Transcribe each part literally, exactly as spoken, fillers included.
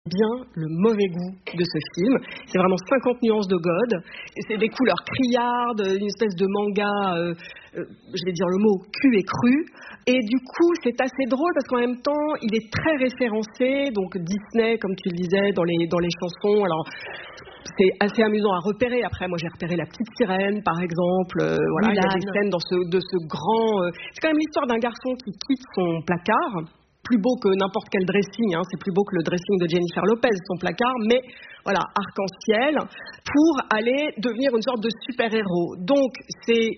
bien le mauvais goût de ce film. C'est vraiment cinquante nuances de God, et c'est des couleurs criardes, une espèce de manga, euh, euh, je vais dire le mot cul et cru, et du coup c'est assez drôle parce qu'en même temps il est très référencé, donc Disney comme tu le disais dans les, dans les chansons, alors c'est assez amusant à repérer. Après, moi, j'ai repéré La Petite Sirène, par exemple. Euh, voilà, il y a des scènes dans ce, de ce grand... Euh... C'est quand même l'histoire d'un garçon qui quitte son placard, plus beau que n'importe quel dressing, hein. C'est plus beau que le dressing de Jennifer Lopez, son placard, mais voilà, arc-en-ciel, pour aller devenir une sorte de super-héros. Donc, c'est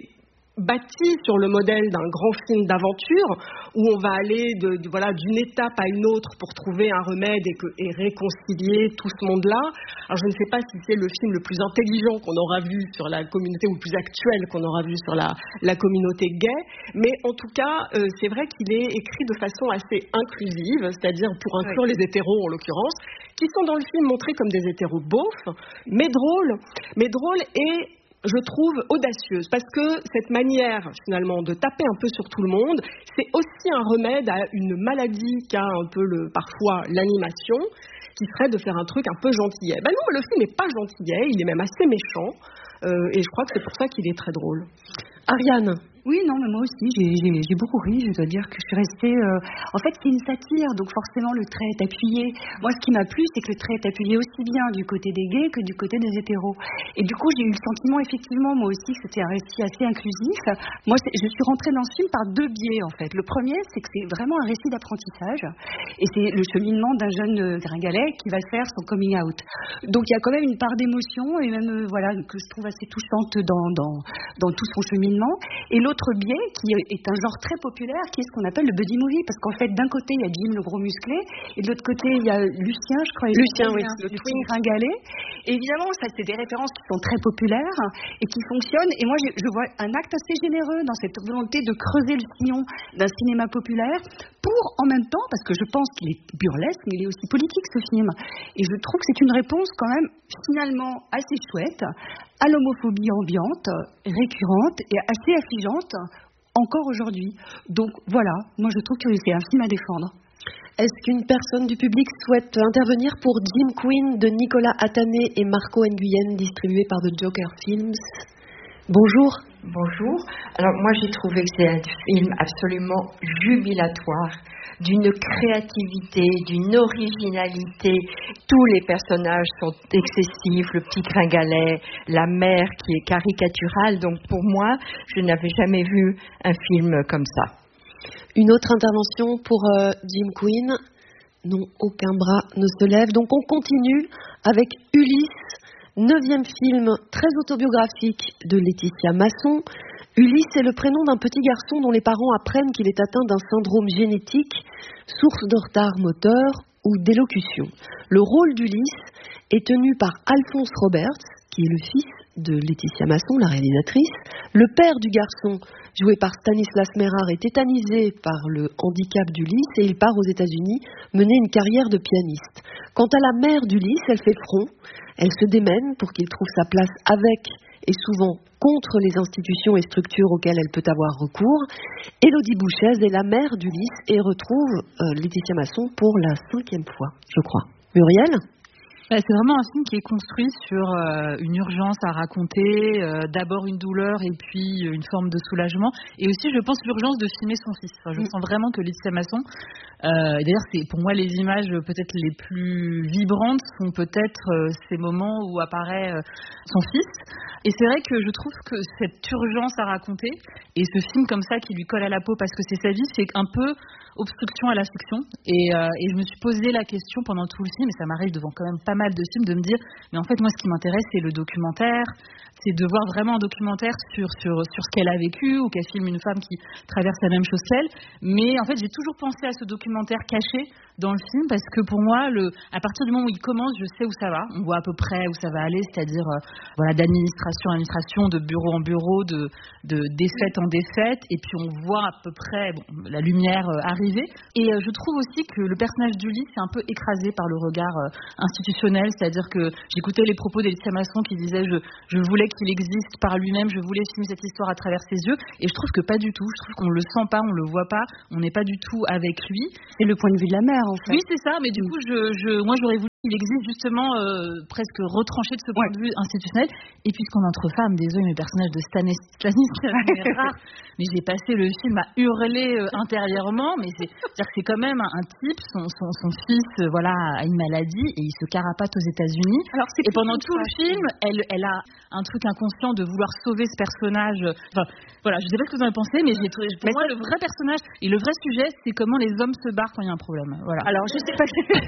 bâti sur le modèle d'un grand film d'aventure où on va aller de, de, voilà, d'une étape à une autre pour trouver un remède et, que, et réconcilier tout ce monde-là. Alors je ne sais pas si c'est le film le plus intelligent qu'on aura vu sur la communauté ou le plus actuel qu'on aura vu sur la, la communauté gay, mais en tout cas euh, c'est vrai qu'il est écrit de façon assez inclusive, c'est-à-dire pour inclure oui. les hétéros en l'occurrence, qui sont dans le film montrés comme des hétéros beaufs, mais drôles, mais drôles et je trouve audacieuse, parce que cette manière finalement de taper un peu sur tout le monde, c'est aussi un remède à une maladie qu'a un peu le, parfois l'animation, qui serait de faire un truc un peu gentillet. Ben non, le film n'est pas gentillet, il est même assez méchant, euh, et je crois que c'est pour ça qu'il est très drôle. Ariane? Oui, non, mais moi aussi, j'ai, j'ai, j'ai beaucoup ri. Je dois dire que je suis restée... Euh... En fait, c'est une satire, donc forcément, le trait est appuyé. Moi, ce qui m'a plu, c'est que le trait est appuyé aussi bien du côté des gays que du côté des hétéros. Et du coup, j'ai eu le sentiment, effectivement, moi aussi, que c'était un récit assez inclusif. Moi, c'est... je suis rentrée dans ce film par deux biais, en fait. Le premier, c'est que c'est vraiment un récit d'apprentissage. Et c'est le cheminement d'un jeune gringalet qui va faire son coming out. Donc, il y a quand même une part d'émotion, et même, euh, voilà, que je trouve assez touchante dans, dans, dans tout son cheminement. Et l'autre biais, qui est un genre très populaire, qui est ce qu'on appelle le buddy movie, parce qu'en fait, d'un côté, il y a Jim, le gros musclé, et de l'autre côté, il y a Lucien, je crois. Lucien, oui. Le twin gringalet. Et évidemment, ça, c'est des références qui sont très populaires et qui fonctionnent. Et moi, je, je vois un acte assez généreux dans cette volonté de creuser le sillon d'un cinéma populaire pour, en même temps, parce que je pense qu'il est burlesque, mais il est aussi politique, ce film. Et je trouve que c'est une réponse, quand même, finalement, assez chouette à l'homophobie ambiante, récurrente et assez affligeante, encore aujourd'hui. Donc voilà, moi je trouve que c'est un film à défendre. Est-ce qu'une personne du public souhaite intervenir pour Jim Queen de Nicolas Attané et Marco Nguyen, distribué par The Joker Films? Bonjour. Bonjour. Alors moi j'ai trouvé que c'est un film absolument jubilatoire, d'une créativité, d'une originalité. Tous les personnages sont excessifs, le petit gringalet, la mère qui est caricaturale. Donc pour moi, je n'avais jamais vu un film comme ça. Une autre intervention pour euh, Jim Queen? Non, aucun bras ne se lève. Donc on continue avec Ulysse, neuvième film très autobiographique de Laetitia Masson. Ulysse est le prénom d'un petit garçon dont les parents apprennent qu'il est atteint d'un syndrome génétique, source de retard moteur ou d'élocution. Le rôle d'Ulysse est tenu par Alphonse Roberts, qui est le fils de Laetitia Masson, la réalisatrice. Le père du garçon, joué par Stanislas Mérard, est tétanisé par le handicap d'Ulysse et il part aux États-Unis mener une carrière de pianiste. Quant à la mère d'Ulysse, elle fait front, elle se démène pour qu'il trouve sa place avec et souvent contre les institutions et structures auxquelles elle peut avoir recours. Élodie Bouchez est la mère d'Ulysse et retrouve euh, Laetitia Masson pour la cinquième fois, je crois. Muriel ? C'est vraiment un film qui est construit sur euh, une urgence à raconter, euh, d'abord une douleur et puis une forme de soulagement, et aussi je pense l'urgence de filmer son fils. Enfin, je mmh. sens vraiment que Laetitia Masson, euh, et d'ailleurs c'est pour moi les images peut-être les plus vibrantes sont peut-être euh, ces moments où apparaît euh, son fils. Et c'est vrai que je trouve que cette urgence à raconter, et ce film comme ça qui lui colle à la peau parce que c'est sa vie, c'est un peu obstruction à la fiction. Et, euh, et je me suis posé la question pendant tout le film, et ça m'arrive devant quand même pas mal de films, de me dire, mais en fait moi ce qui m'intéresse c'est le documentaire, c'est de voir vraiment un documentaire sur, sur, sur ce qu'elle a vécu, ou qu'elle filme une femme qui traverse la même chose qu'elle. Mais en fait j'ai toujours pensé à ce documentaire caché dans le film, parce que pour moi, le, à partir du moment où il commence, je sais où ça va, on voit à peu près où ça va aller, c'est-à-dire euh, voilà, d'administration en administration, de bureau en bureau, de, de défaite en défaite, et puis on voit à peu près bon, la lumière euh, arriver. Et euh, je trouve aussi que le personnage d'Ulysse est un peu écrasé par le regard euh, institutionnel, c'est-à-dire que j'écoutais les propos d'Laetitia Masson qui disait je, je voulais qu'il existe par lui-même, je voulais filmer cette histoire à travers ses yeux, et je trouve que pas du tout, je trouve qu'on le sent pas, on le voit pas, on n'est pas du tout avec lui. C'est le point de vue de la mère en fait. Oui c'est ça, mais du coup je, je, moi j'aurais voulu il existe justement euh, presque retranché de ce point ouais. de vue institutionnel. Et puisqu'on entre femmes, désolé, mes personnages de Stanislas c'est rare, mais j'ai passé le film à hurler euh, intérieurement. Mais c'est, c'est-à-dire que c'est quand même un, un type, son, son, son fils, euh, voilà, a une maladie et il se carapate aux États-Unis. Alors, c'est et pendant tout le film, elle, elle a un truc inconscient de vouloir sauver ce personnage. Enfin, voilà, je sais pas ce que vous en pensez, mais j'ai trouvé, pour mais moi, ça... le vrai personnage et le vrai sujet, c'est comment les hommes se barrent quand il y a un problème. Voilà. Alors, je sais pas.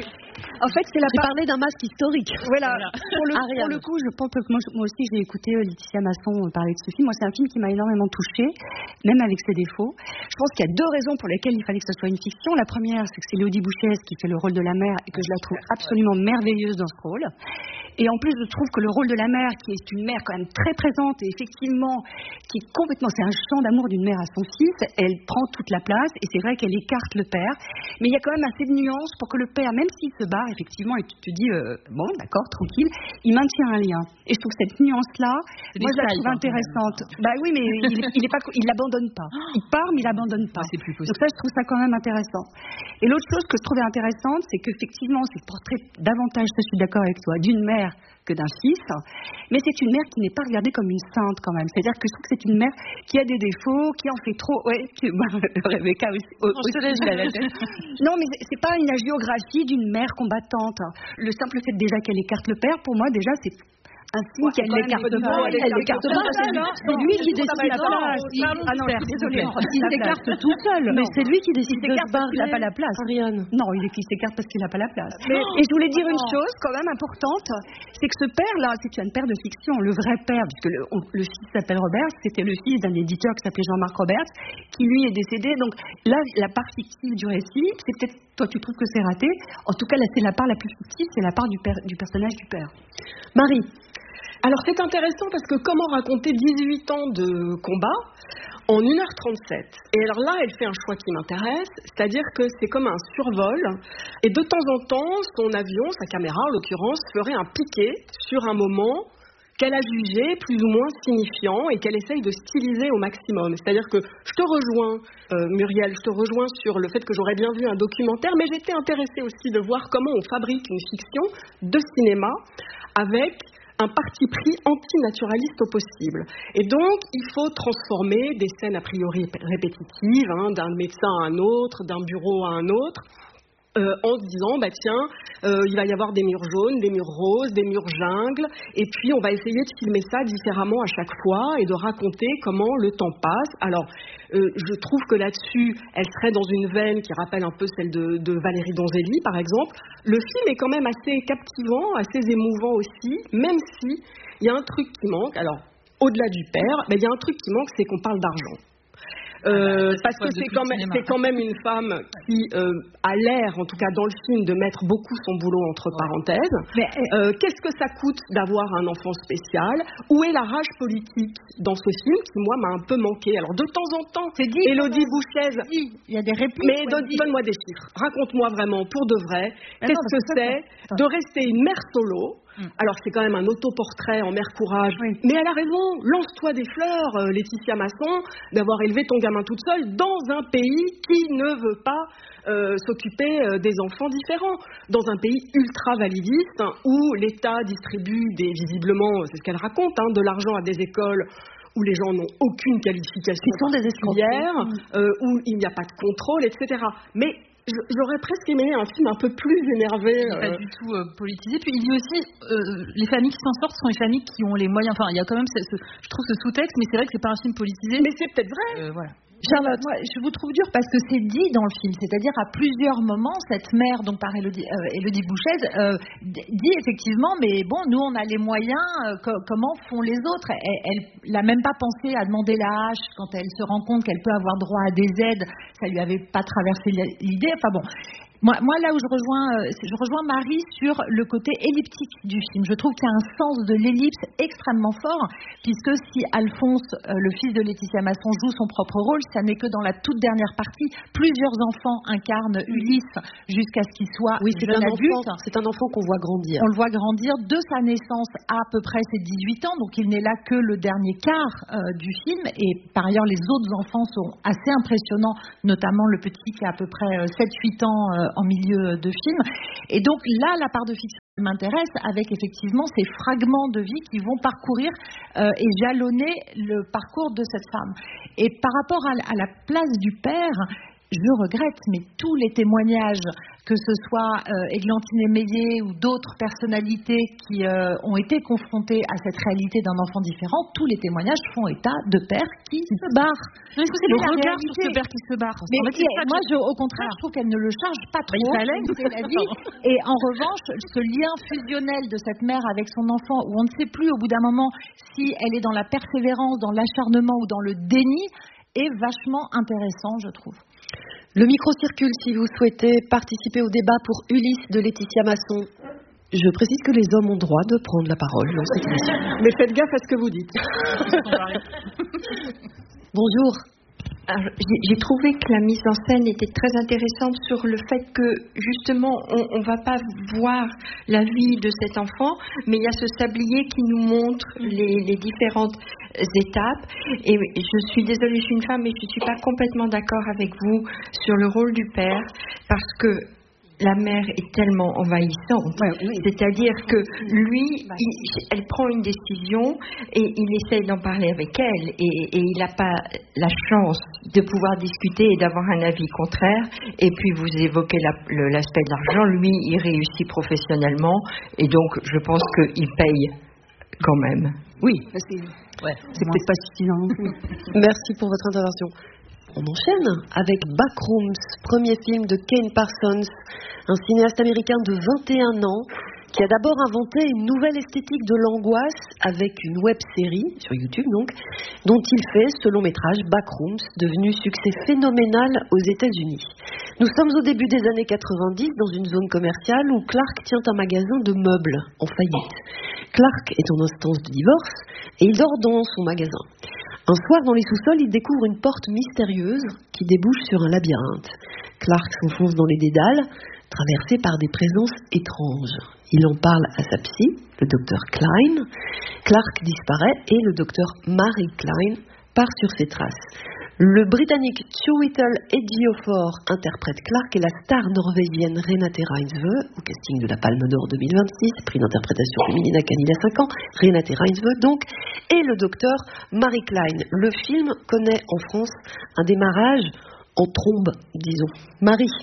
En fait, c'est la part... parler d'un masque historique. Voilà. voilà. Pour, le, pour le coup, je pense que moi, moi aussi, j'ai écouté Laetitia Masson parler de ce film. Moi, c'est un film qui m'a énormément touchée, même avec ses défauts. Je pense qu'il y a deux raisons pour lesquelles il fallait que ce soit une fiction. La première, c'est que c'est Élodie Bouchèze qui fait le rôle de la mère et que je la trouve absolument merveilleuse dans ce rôle. Et en plus, je trouve que le rôle de la mère, qui est une mère quand même très présente et effectivement, qui est complètement, c'est un chant d'amour d'une mère à son fils, elle prend toute la place et c'est vrai qu'elle écarte le père. Mais il y a quand même assez de nuances pour que le père, même s'il se barre, effectivement, et tu te dis, euh, bon, d'accord, tranquille, il maintient un lien. Et je trouve cette nuance-là, moi, je la trouve intéressante. Bah oui, mais il, il, est pas, il l'abandonne pas. Il part, mais il l'abandonne pas. C'est plus possible. Donc ça, je trouve ça quand même intéressant. Et l'autre chose que je trouvais intéressante, c'est qu'effectivement, c'est le portrait davantage, je suis d'accord avec toi, d'une mère que d'un fils, mais c'est une mère qui n'est pas regardée comme une sainte quand même. C'est-à-dire que je trouve que c'est une mère qui a des défauts, qui en fait trop. Ouais, tu... Rebecca aussi. aussi la tête. Non, mais c'est pas une hagiographie d'une mère combattante. Le simple fait déjà qu'elle écarte le père, pour moi déjà, c'est un signe ouais, qu'elle l'écarte pas. Elle l'écarte pas. C'est lui qui décide la place. Ah non, je suis désolée. Il s'écarte tout seul. Mais c'est lui qui décide de se barrer. Il n'a pas la place. Ariane. Non, il s'écarte parce qu'il n'a pas la place. Et je voulais dire une chose quand même importante, c'est que ce père-là, c'est un père de fiction. Le vrai père, puisque le, le fils s'appelle Robert, c'était le fils d'un éditeur qui s'appelait Jean-Marc Robert, qui lui est décédé. Donc là, la part fictive du récit, c'est peut-être, toi tu trouves que c'est raté. En tout cas, là, c'est la part la plus fictive, c'est la part du, père, du personnage du père. Marie. Alors c'est intéressant parce que comment raconter dix-huit ans de combat en une heure trente-sept. Et alors là, elle fait un choix qui m'intéresse, c'est-à-dire que c'est comme un survol, et de temps en temps, son avion, sa caméra en l'occurrence, ferait un piqué sur un moment qu'elle a jugé plus ou moins signifiant et qu'elle essaye de styliser au maximum. C'est-à-dire que je te rejoins, euh, Muriel, je te rejoins sur le fait que j'aurais bien vu un documentaire, mais j'étais intéressée aussi de voir comment on fabrique une fiction de cinéma avec un parti pris antinaturaliste au possible. Et donc, il faut transformer des scènes a priori répétitives, hein, d'un médecin à un autre, d'un bureau à un autre, Euh, en se disant, bah tiens, euh, il va y avoir des murs jaunes, des murs roses, des murs jungle, et puis on va essayer de filmer ça différemment à chaque fois et de raconter comment le temps passe. Alors, euh, je trouve que là-dessus, elle serait dans une veine qui rappelle un peu celle de, de Valérie Donzelli, par exemple. Le film est quand même assez captivant, assez émouvant aussi, même si il y a un truc qui manque. Alors, au-delà du père, mais il y a un truc qui manque, c'est qu'on parle d'argent. Euh, parce que c'est quand, même, c'est quand même une femme qui euh, a l'air, en tout cas dans le film, de mettre beaucoup son boulot entre parenthèses. Mais, euh, qu'est-ce que ça coûte d'avoir un enfant spécial? Où est la rage politique dans ce film qui, moi, m'a un peu manqué? Alors, de temps en temps, c'est dit, Élodie Bouchèze... Il y a des répliques. Mais donne, donne-moi des chiffres. Raconte-moi vraiment, pour de vrai, mais qu'est-ce non, que c'est ça. de rester une mère solo. Alors c'est quand même un autoportrait en mère courage, oui. Mais elle a raison, lance-toi des fleurs, euh, Laetitia Masson, d'avoir élevé ton gamin toute seule dans un pays qui ne veut pas euh, s'occuper euh, des enfants différents, dans un pays ultra validiste, hein, où l'État distribue des, visiblement, c'est ce qu'elle raconte, hein, de l'argent à des écoles où les gens n'ont aucune qualification particulière, euh, où il n'y a pas de contrôle, et cetera. Mais j'aurais presque aimé un film un peu plus énervé. Il n'est euh... pas du tout euh, politisé. Puis il dit aussi, euh, les familles qui s'en sortent sont les familles qui ont les moyens. Enfin, il y a quand même, ce, ce, je trouve, ce sous-texte, mais c'est vrai que c'est pas un film politisé. Mais c'est peut-être vrai. Euh, voilà. Charlotte, moi, je vous trouve dur parce que c'est dit dans le film, c'est-à-dire à plusieurs moments, cette mère, donc par Élodie, euh, Élodie Bouchèze, euh, dit effectivement, mais bon, nous on a les moyens, euh, co- comment font les autres? Elle n'a même pas pensé à demander la hache quand elle se rend compte qu'elle peut avoir droit à des aides, ça lui avait pas traversé l'idée, enfin bon. Moi, moi, là où je rejoins, euh, je rejoins Marie sur le côté elliptique du film. Je trouve qu'il y a un sens de l'ellipse extrêmement fort, puisque si Alphonse, euh, le fils de Laetitia Masson, joue son propre rôle, ça n'est que dans la toute dernière partie. Plusieurs enfants incarnent Ulysse jusqu'à ce qu'il soit oui, c'est jeune un adulte. Enfant, c'est un enfant qu'on voit grandir. On le voit grandir de sa naissance à à peu près ses dix-huit ans, donc il n'est là que le dernier quart euh, du film. Et par ailleurs, les autres enfants sont assez impressionnants, notamment le petit qui a à peu près sept huit ans. Euh, en milieu de film. Et donc là, la part de fiction m'intéresse avec effectivement ces fragments de vie qui vont parcourir euh, et jalonner le parcours de cette femme. Et par rapport à, à la place du père, je regrette, mais tous les témoignages, que ce soit euh, Églantine Émeillé ou d'autres personnalités qui euh, ont été confrontées à cette réalité d'un enfant différent, tous les témoignages font état de pères qui se barrent. Mais c'est le regard sur ce père qui se barre. Mais, mais mais moi, je, au contraire, je trouve qu'elle ne le charge pas trop. Il fallait. C'est la vie. Et en revanche, ce lien fusionnel de cette mère avec son enfant, où on ne sait plus au bout d'un moment si elle est dans la persévérance, dans l'acharnement ou dans le déni, est vachement intéressant, je trouve. Le micro circule si vous souhaitez participer au débat pour Ulysse de Laetitia Masson. Je précise que les hommes ont droit de prendre la parole dans cette émission. Mais faites gaffe à ce que vous dites. Bonjour. Alors, j'ai, j'ai trouvé que la mise en scène était très intéressante sur le fait que justement on ne va pas voir la vie de cet enfant, mais il y a ce sablier qui nous montre les, les différentes étapes. Et je suis désolée, je suis une femme, mais je ne suis pas complètement d'accord avec vous sur le rôle du père, parce que la mère est tellement envahissante. Ouais, oui. C'est-à-dire que lui, il, elle prend une décision et il essaye d'en parler avec elle. Et, et il n'a pas la chance de pouvoir discuter et d'avoir un avis contraire. Et puis vous évoquez la, le, l'aspect de l'argent. Lui, il réussit professionnellement. Et donc, je pense qu'il paye quand même. Oui, c'est, ouais, c'est peut-être pas suffisant. Merci pour votre intervention. On enchaîne avec Backrooms, premier film de Kane Parsons, un cinéaste américain de vingt et un ans qui a d'abord inventé une nouvelle esthétique de l'angoisse avec une web-série, sur YouTube donc, dont il fait ce long métrage Backrooms, devenu succès phénoménal aux États-Unis. Nous sommes au début des années quatre-vingt-dix dans une zone commerciale où Clark tient un magasin de meubles en faillite. Clark est en instance de divorce et il dort dans son magasin. Un soir, dans les sous-sols, il découvre une porte mystérieuse qui débouche sur un labyrinthe. Clark s'enfonce dans les dédales, traversé par des présences étranges. Il en parle à sa psy, le docteur Klein. Clark disparaît et le docteur Mary Klein part sur ses traces. Le Britannique Chiwetel Ejiofor interprète Clark et la star norvégienne Renate Reinsve, au casting de la Palme d'Or deux mille vingt-six, prix d'interprétation féminine à Cannes il y a cinq ans, Renate Reinsve donc, et le docteur Mary Klein. Le film connaît en France un démarrage en trombe, disons. Marie.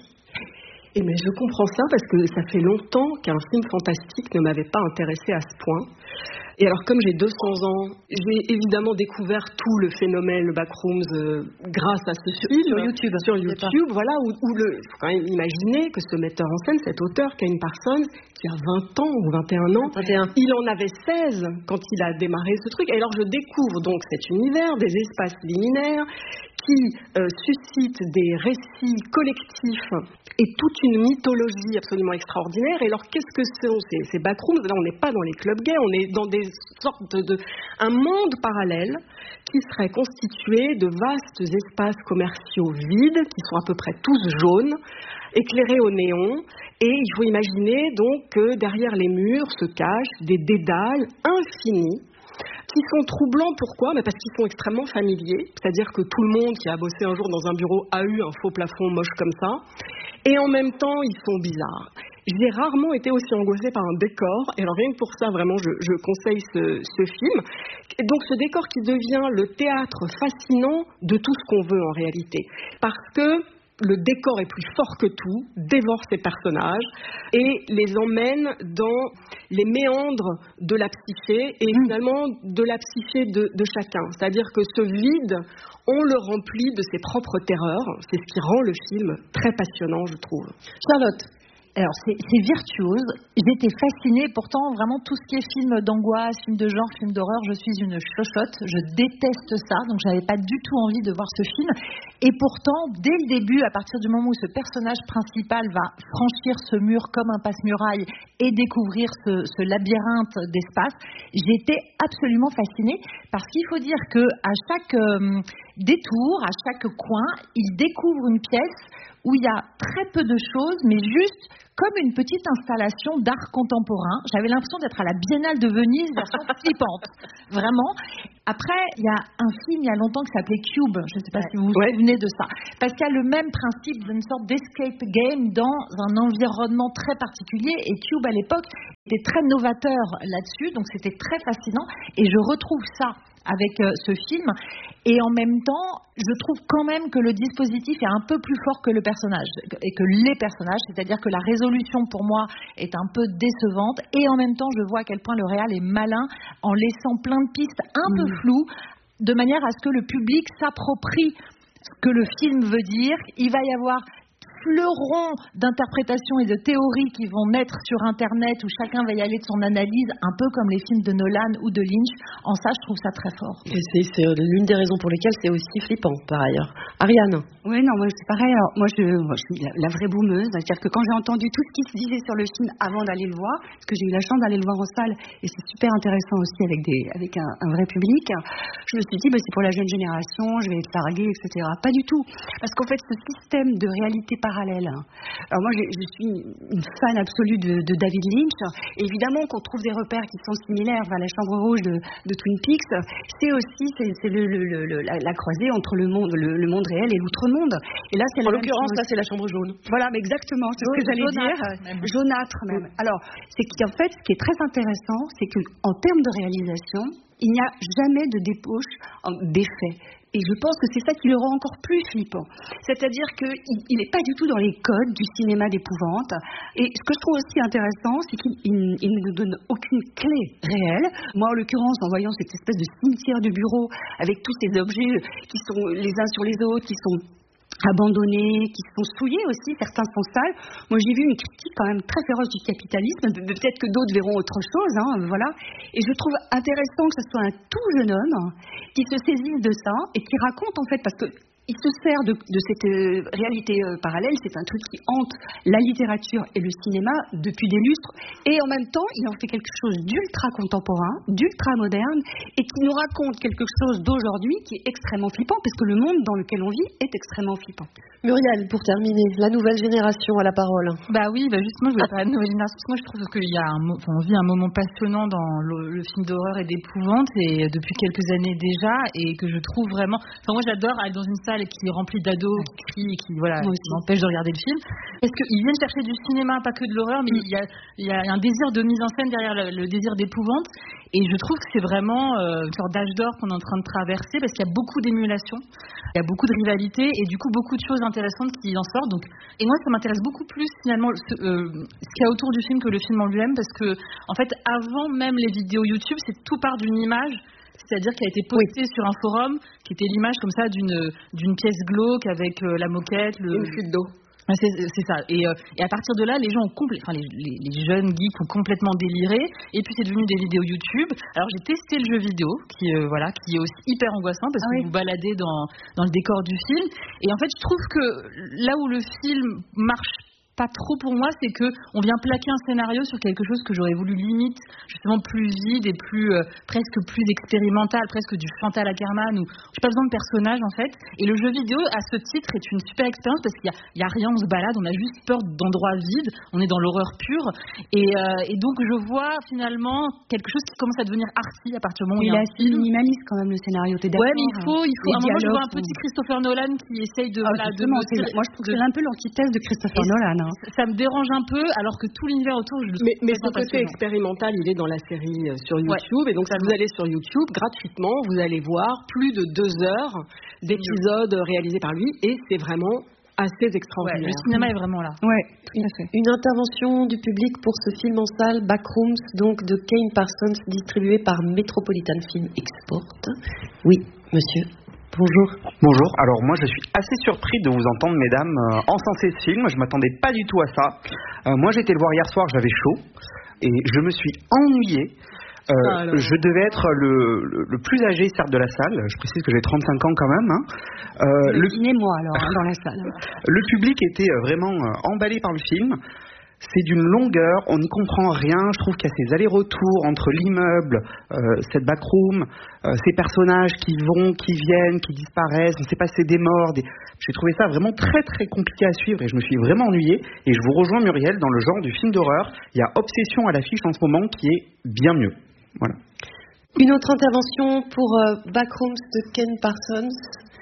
Et mais je comprends ça parce que ça fait longtemps qu'un film fantastique ne m'avait pas intéressé à ce point. Et alors, comme j'ai deux cents ans, j'ai évidemment découvert tout le phénomène, le Backrooms, euh, grâce à ce film. Sur YouTube. Sur YouTube, voilà, où, où le, il faut quand même imaginer que ce metteur en scène, cet auteur, Kane Parsons, qui a vingt ans ou vingt et un ans, vingt et un. Il en avait seize quand il a démarré ce truc. Et alors, je découvre donc cet univers, des espaces liminaires, qui euh, suscitent des récits collectifs et toute une mythologie absolument extraordinaire. Et alors, qu'est-ce que sont ces, ces backrooms ? Là, on n'est pas dans les clubs gays, on est dans des sortes de, de... un monde parallèle qui serait constitué de vastes espaces commerciaux vides, qui sont à peu près tous jaunes, éclairés au néon. Et il faut imaginer donc que derrière les murs se cachent des dédales infinis, qui sont troublants. Pourquoi ? Mais parce qu'ils sont extrêmement familiers, c'est-à-dire que tout le monde qui a bossé un jour dans un bureau a eu un faux plafond moche comme ça, et en même temps ils sont bizarres. J'ai rarement été aussi angoissée par un décor, et alors rien que pour ça, vraiment, je, je conseille ce, ce film. Et donc ce décor qui devient le théâtre fascinant de tout ce qu'on veut en réalité, parce que le décor est plus fort que tout, dévore ses personnages et les emmène dans les méandres de la psyché et finalement de la psyché de, de chacun. C'est-à-dire que ce vide, on le remplit de ses propres terreurs. C'est ce qui rend le film très passionnant, je trouve. Charlotte. Alors, c'est, c'est virtuose. J'étais fascinée. Pourtant, vraiment, tout ce qui est film d'angoisse, film de genre, film d'horreur, je suis une chochotte. Je déteste ça. Donc, je n'avais pas du tout envie de voir ce film. Et pourtant, dès le début, à partir du moment où ce personnage principal va franchir ce mur comme un passe-muraille et découvrir ce, ce labyrinthe d'espace, j'étais absolument fascinée. Parce qu'il faut dire qu'à chaque euh, détour, à chaque coin, il découvre une pièce où il y a très peu de choses, mais juste comme une petite installation d'art contemporain. J'avais l'impression d'être à la Biennale de Venise, version flippante, vraiment. Après, il y a un film il y a longtemps qui s'appelait Cube, je ne sais pas si vous vous ouais. souvenez de ça, parce qu'il y a le même principe d'une sorte d'escape game dans un environnement très particulier, et Cube à l'époque était très novateur là-dessus, donc c'était très fascinant, et je retrouve ça avec euh, ce film, et en même temps, je trouve quand même que le dispositif est un peu plus fort que le personnage, et que les personnages, c'est-à-dire que la résolution pour moi est un peu décevante, et en même temps, je vois à quel point le réal est malin en laissant plein de pistes un mmh. peu floues, de manière à ce que le public s'approprie ce que le film veut dire. Il va y avoir fleurons d'interprétation et de théories qui vont naître sur Internet, où chacun va y aller de son analyse, un peu comme les films de Nolan ou de Lynch. En ça, je trouve ça très fort. Et c'est, c'est l'une des raisons pour lesquelles c'est aussi flippant, par ailleurs. Ariane? Oui, non, moi c'est pareil. Alors, moi, je, moi, je suis la, la vraie boumeuse. C'est-à-dire que quand j'ai entendu tout ce qui se disait sur le film avant d'aller le voir, parce que j'ai eu la chance d'aller le voir en salle, et c'est super intéressant aussi avec, des, avec un, un vrai public, je me suis dit, bah, c'est pour la jeune génération, je vais être larguée, et cetera. Pas du tout. Parce qu'en fait, ce système de réalité parallèle. Alors moi, je, je suis une fan absolue de, de David Lynch. Et évidemment qu'on trouve des repères qui sont similaires. Enfin, la Chambre rouge de, de Twin Peaks, c'est aussi c'est, c'est le, le, le, la, la croisée entre le monde, le, le monde réel et l'outre-monde. Et là, c'est en l'occurrence, là, c'est la Chambre jaune. Voilà, mais exactement, c'est ce que j'allais dire. Même. Jaunâtre même. Alors, c'est qu'en fait, ce qui est très intéressant, c'est qu'en termes de réalisation, il n'y a jamais de débauche d'effet. Et je pense que c'est ça qui le rend encore plus flippant. C'est-à-dire qu'il n'est pas du tout dans les codes du cinéma d'épouvante. Et ce que je trouve aussi intéressant, c'est qu'il il ne nous donne aucune clé réelle. Moi, en l'occurrence, en voyant cette espèce de cimetière de bureau avec tous ces objets qui sont les uns sur les autres, qui sont abandonnés, qui sont souillés aussi, certains sont sales. Moi, j'ai vu une critique quand même très féroce du capitalisme. Peut-être que d'autres verront autre chose, hein, voilà. Et je trouve intéressant que ce soit un tout jeune homme qui se saisisse de ça et qui raconte en fait, parce que il se sert de, de cette euh, réalité euh, parallèle. C'est un truc qui hante la littérature et le cinéma depuis des lustres. Et en même temps, il en fait quelque chose d'ultra contemporain, d'ultra moderne, et qui nous raconte quelque chose d'aujourd'hui qui est extrêmement flippant, parce que le monde dans lequel on vit est extrêmement flippant. Muriel, pour terminer, la nouvelle génération à la parole. Bah oui, bah justement, je voulais parler de nouvelle génération, parce que moi je trouve qu'il y a un, enfin, on vit un moment passionnant dans le, le film d'horreur et d'épouvante, et depuis quelques années déjà, et que je trouve vraiment... Enfin, moi j'adore aller dans une salle qui est remplie d'ados, qui crient, qui voilà, qui m'empêchent de regarder le film, parce qu'ils viennent chercher du cinéma, pas que de l'horreur, mais il y a, il y a un désir de mise en scène derrière le, le désir d'épouvante, et je trouve que c'est vraiment euh, une sorte d'âge d'or qu'on est en train de traverser, parce qu'il y a beaucoup d'émulation, il y a beaucoup de rivalité, et du coup beaucoup de choses intéressantes qui en sortent. Donc, et moi ça m'intéresse beaucoup plus finalement ce, euh, ce qu'il y a autour du film que le film en lui-même, parce que en fait avant même les vidéos YouTube, c'est tout part d'une image, c'est-à-dire qui a été postée oui. sur un forum, qui était l'image comme ça d'une, d'une pièce glauque avec euh, la moquette, le... une fuite d'eau. C'est, c'est ça. Et, euh, et à partir de là, les gens ont complè- enfin les, les, les jeunes geeks ont complètement déliré. Et puis c'est devenu des vidéos YouTube. Alors j'ai testé le jeu vidéo, qui euh, voilà, qui est aussi hyper angoissant parce ah que oui. vous baladez dans dans le décor du film. Et en fait, je trouve que là où le film marche pas trop pour moi, c'est que on vient plaquer un scénario sur quelque chose que j'aurais voulu limite justement plus vide et plus euh, presque plus expérimental, presque du Chantal Akerman, où j'ai pas besoin de personnages en fait. Et le jeu vidéo à ce titre est une super expérience parce qu'il y a, il y a rien, on se balade, on a juste peur d'endroits vides, on est dans l'horreur pure. Et, euh, et donc je vois finalement quelque chose qui commence à devenir arty à partir du moment où il y a un film. Il est assez minimaliste quand même le scénario, t'es d'accord? Ouais, mais il faut, il faut. À un moment, je vois un petit Christopher Nolan qui essaye de. Ah, voilà, de moi je trouve que c'est un peu l'antithèse de Christopher et Nolan. Hein. Ça me dérange un peu, alors que tout l'univers autour, je le trouve. Mais, mais ce côté expérimental, il est dans la série sur YouTube. Ouais. Et donc, si vous allez sur YouTube, gratuitement, vous allez voir plus de deux heures d'épisodes réalisés par lui. Et c'est vraiment assez extraordinaire. Ouais, le cinéma est vraiment là. Ouais, tout à fait. Une intervention du public pour ce film en salle, Backrooms, donc de Kane Parsons, distribué par Metropolitan Film Export. Oui, monsieur. Bonjour. Bonjour. Alors moi je suis assez surpris de vous entendre mesdames euh, encenser ce film. Je m'attendais pas du tout à ça. Euh, moi j'ai été le voir hier soir, j'avais chaud et je me suis ennuyé. Euh, je devais être le, le, le plus âgé certes de la salle. Je précise que j'ai trente-cinq ans quand même. Hein. Euh, le dîner moi alors hein, dans la salle. Le public était vraiment emballé par le film. c'est d'une longueur, on n'y comprend rien. Je trouve qu'il y a ces allers-retours entre l'immeuble, euh, cette backroom, euh, ces personnages qui vont, qui viennent, qui disparaissent. On ne sait pas si c'est des morts. Des... J'ai trouvé ça vraiment très très compliqué à suivre et je me suis vraiment ennuyée. Et je vous rejoins, Muriel, dans le genre du film d'horreur. Il y a Obsession à l'affiche en ce moment qui est bien mieux. Voilà. Une autre intervention pour euh, Backrooms de Ken Parsons.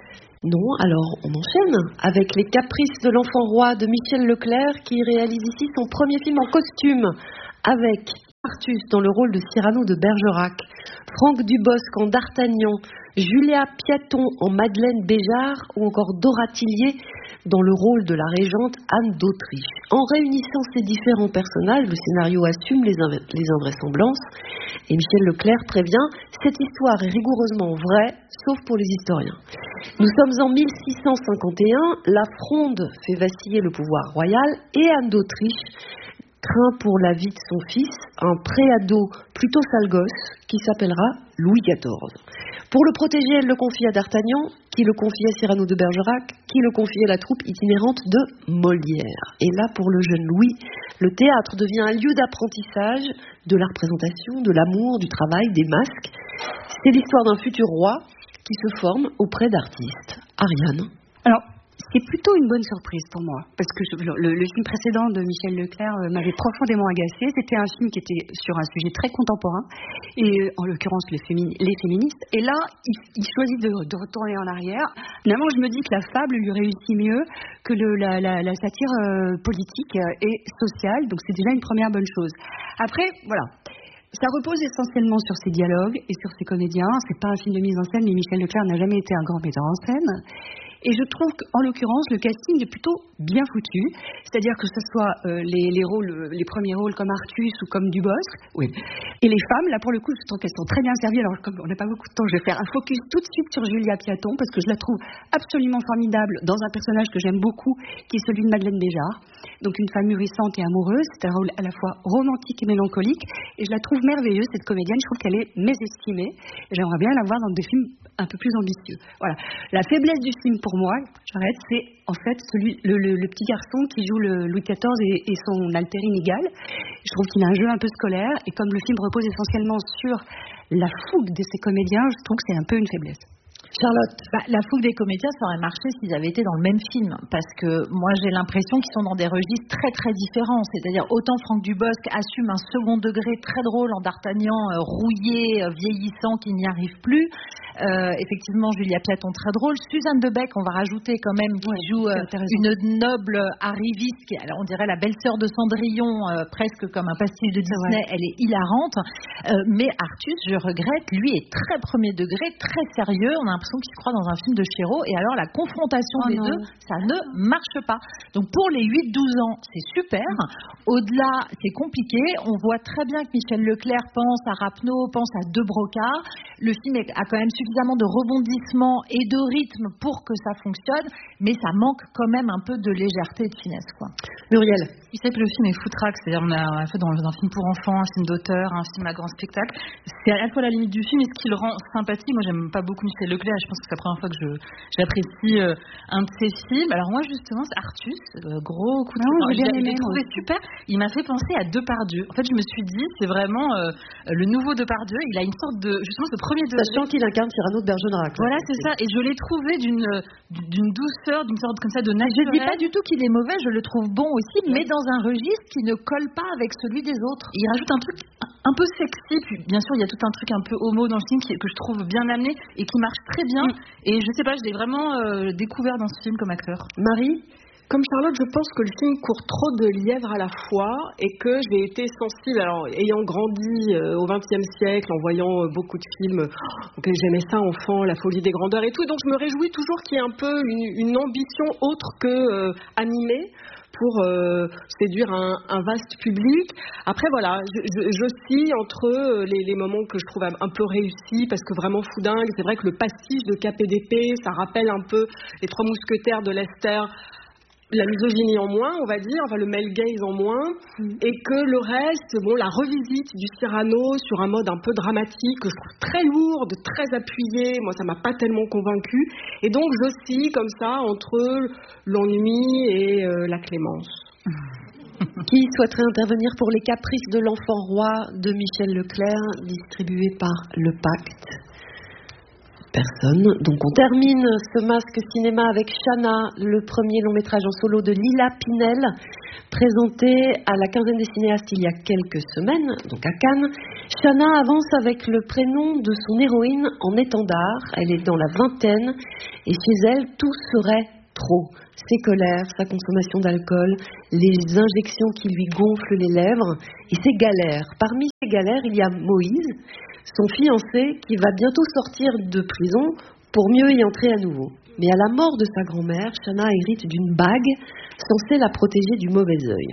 Non, alors on enchaîne avec Les Caprices de l'Enfant Roi de Michel Leclerc qui réalise ici son premier film en costume avec Artus dans le rôle de Cyrano de Bergerac, Franck Dubosc en D'Artagnan, Julia Piaton en Madeleine Béjart ou encore Dora Tillier dans le rôle de la régente Anne d'Autriche. En réunissant ces différents personnages, le scénario assume les, inv- les invraisemblances et Michel Leclerc prévient « Cette histoire est rigoureusement vraie, sauf pour les historiens ». Nous sommes en mille six cent cinquante et un, la Fronde fait vaciller le pouvoir royal et Anne d'Autriche craint pour la vie de son fils, un préado plutôt sale gosse qui s'appellera Louis quatorze. Pour le protéger, elle le confie à D'Artagnan, qui le confie à Cyrano de Bergerac, qui le confie à la troupe itinérante de Molière. Et là, pour le jeune Louis, le théâtre devient un lieu d'apprentissage de la représentation, de l'amour, du travail, des masques. C'est l'histoire d'un futur roi qui se forme auprès d'artistes. Ariane. Alors, c'est plutôt une bonne surprise pour moi, parce que je, le, le film précédent de Michel Leclerc euh, m'avait profondément agacée. C'était un film qui était sur un sujet très contemporain, et en l'occurrence les, fémini- les féministes. Et là, il, il choisit de, de retourner en arrière. Finalement, je me dis que la fable lui réussit mieux que le, la, la, la satire euh, politique et sociale, donc c'est déjà une première bonne chose. Après, voilà. Ça repose essentiellement sur ses dialogues et sur ses comédiens. C'est pas un film de mise en scène, mais Michel Leclerc n'a jamais été un grand metteur en scène. Et je trouve qu'en l'occurrence, le casting est plutôt bien foutu. C'est-à-dire que ce soit euh, les, les rôles, les premiers rôles comme Artus ou comme Dubosc. Oui. Et les femmes, là pour le coup, je trouve qu'elles sont très bien servies. Alors comme on n'a pas beaucoup de temps, je vais faire un focus tout de suite sur Julia Piaton, parce que je la trouve absolument formidable dans un personnage que j'aime beaucoup, qui est celui de Madeleine Béjart. Donc une femme mûrissante et amoureuse. C'est un rôle à la fois romantique et mélancolique. Et je la trouve merveilleuse, cette comédienne. Je trouve qu'elle est mésestimée. Et j'aimerais bien la voir dans des films un peu plus ambitieux. Voilà. La faiblesse du film pour moi, j'arrête, c'est en fait celui, le, le, le petit garçon qui joue le Louis quatorze et, et son alter inégal. Je trouve qu'il a un jeu un peu scolaire et comme le film repose essentiellement sur la fougue de ces comédiens, je trouve que c'est un peu une faiblesse. Charlotte, bah, la fougue des comédiens, ça aurait marché s'ils avaient été dans le même film, parce que moi j'ai l'impression qu'ils sont dans des registres très très différents. C'est-à-dire autant Franck Dubosc assume un second degré très drôle en D'Artagnan, euh, rouillé, euh, vieillissant, qui n'y arrive plus. Euh, effectivement, Julia Piaton très drôle. Suzanne Debec, on va rajouter quand même, qui ouais, joue euh, une noble arriviste, qui, alors on dirait la belle-sœur de Cendrillon, euh, presque comme un pastiche de Disney. Elle est hilarante. Euh, mais Artus, je regrette, lui est très premier degré, très sérieux. On a l'impression qu'il se croit dans un film de Chéreau. Et alors la confrontation oh des non. deux, ça ne marche pas. Donc pour les huit douze ans, c'est super. Au-delà, c'est compliqué. On voit très bien que Michel Leclerc pense à Rapneau, pense à De Broca. Le film a quand même suffisamment de rebondissements et de rythme pour que ça fonctionne, mais ça manque quand même un peu de légèreté et de finesse, quoi. Muriel. Tu sais que le film est foutraque, c'est-à-dire on a fait dans, dans un film pour enfants, un film d'auteur, un film à grand spectacle. C'est à la fois la limite du film et ce qui le rend sympathique. Moi, j'aime pas beaucoup Michel Leclerc. Je pense que c'est la première fois que je, j'apprécie euh, un de ses films. Alors moi, justement, c'est Artus, euh, gros coup de cœur. Je l'ai trouvé super. Il m'a fait penser à Depardieu. En fait, je me suis dit, c'est vraiment euh, le nouveau Depardieu. Il a une sorte de, justement, ce premier degré. Sachant qu'il incarne Cyrano de Bergerac. Voilà, c'est ça. Et je l'ai trouvé d'une, d'une douceur, d'une sorte comme ça de naturel. Je dis pas du tout qu'il est mauvais. Je le trouve bon aussi, mais dans un registre qui ne colle pas avec celui des autres. Il rajoute un truc un peu sexy, puis bien sûr il y a tout un truc un peu homo dans le film qui, que je trouve bien amené et qui marche très bien. Mm. Et je sais pas, je l'ai vraiment euh, découvert dans ce film comme acteur. Marie? Comme Charlotte, je pense que le film court trop de lièvres à la fois et que j'ai été sensible, alors ayant grandi euh, au vingtième siècle, en voyant euh, beaucoup de films oh, auxquels j'aimais ça enfant, La folie des grandeurs et tout, donc je me réjouis toujours qu'il y ait un peu une, une ambition autre que euh, animée pour euh, séduire un, un vaste public. Après voilà, je, je, j'oscille entre les, les moments que je trouve un peu réussis, parce que vraiment foudingue, c'est vrai que le pastiche de Cap et d'épée, ça rappelle un peu les Trois mousquetaires de Lester, la misogynie en moins, on va dire, enfin le male gaze en moins, mmh. et que le reste, bon, la revisite du Cyrano sur un mode un peu dramatique, que je trouve très lourde, très appuyée, moi ça m'a pas tellement convaincue, et donc j'oscille comme ça entre l'ennui et euh, la clémence. Mmh. Qui souhaiterait intervenir pour Les Caprices de l'Enfant Roi de Michel Leclerc, distribué par Le Pacte? Personne. Donc on termine ce masque cinéma avec Chana, le premier long métrage en solo de Lila Pinel, présenté à la quinzaine des cinéastes il y a quelques semaines, donc à Cannes. Chana avance avec le prénom de son héroïne en étendard. Elle est dans la vingtaine et chez elle tout serait trop. Ses colères, sa consommation d'alcool, les injections qui lui gonflent les lèvres et ses galères. Parmi ces galères, il y a Moïse, son fiancé, qui va bientôt sortir de prison pour mieux y entrer à nouveau. Mais à la mort de sa grand-mère, Chana hérite d'une bague censée la protéger du mauvais œil.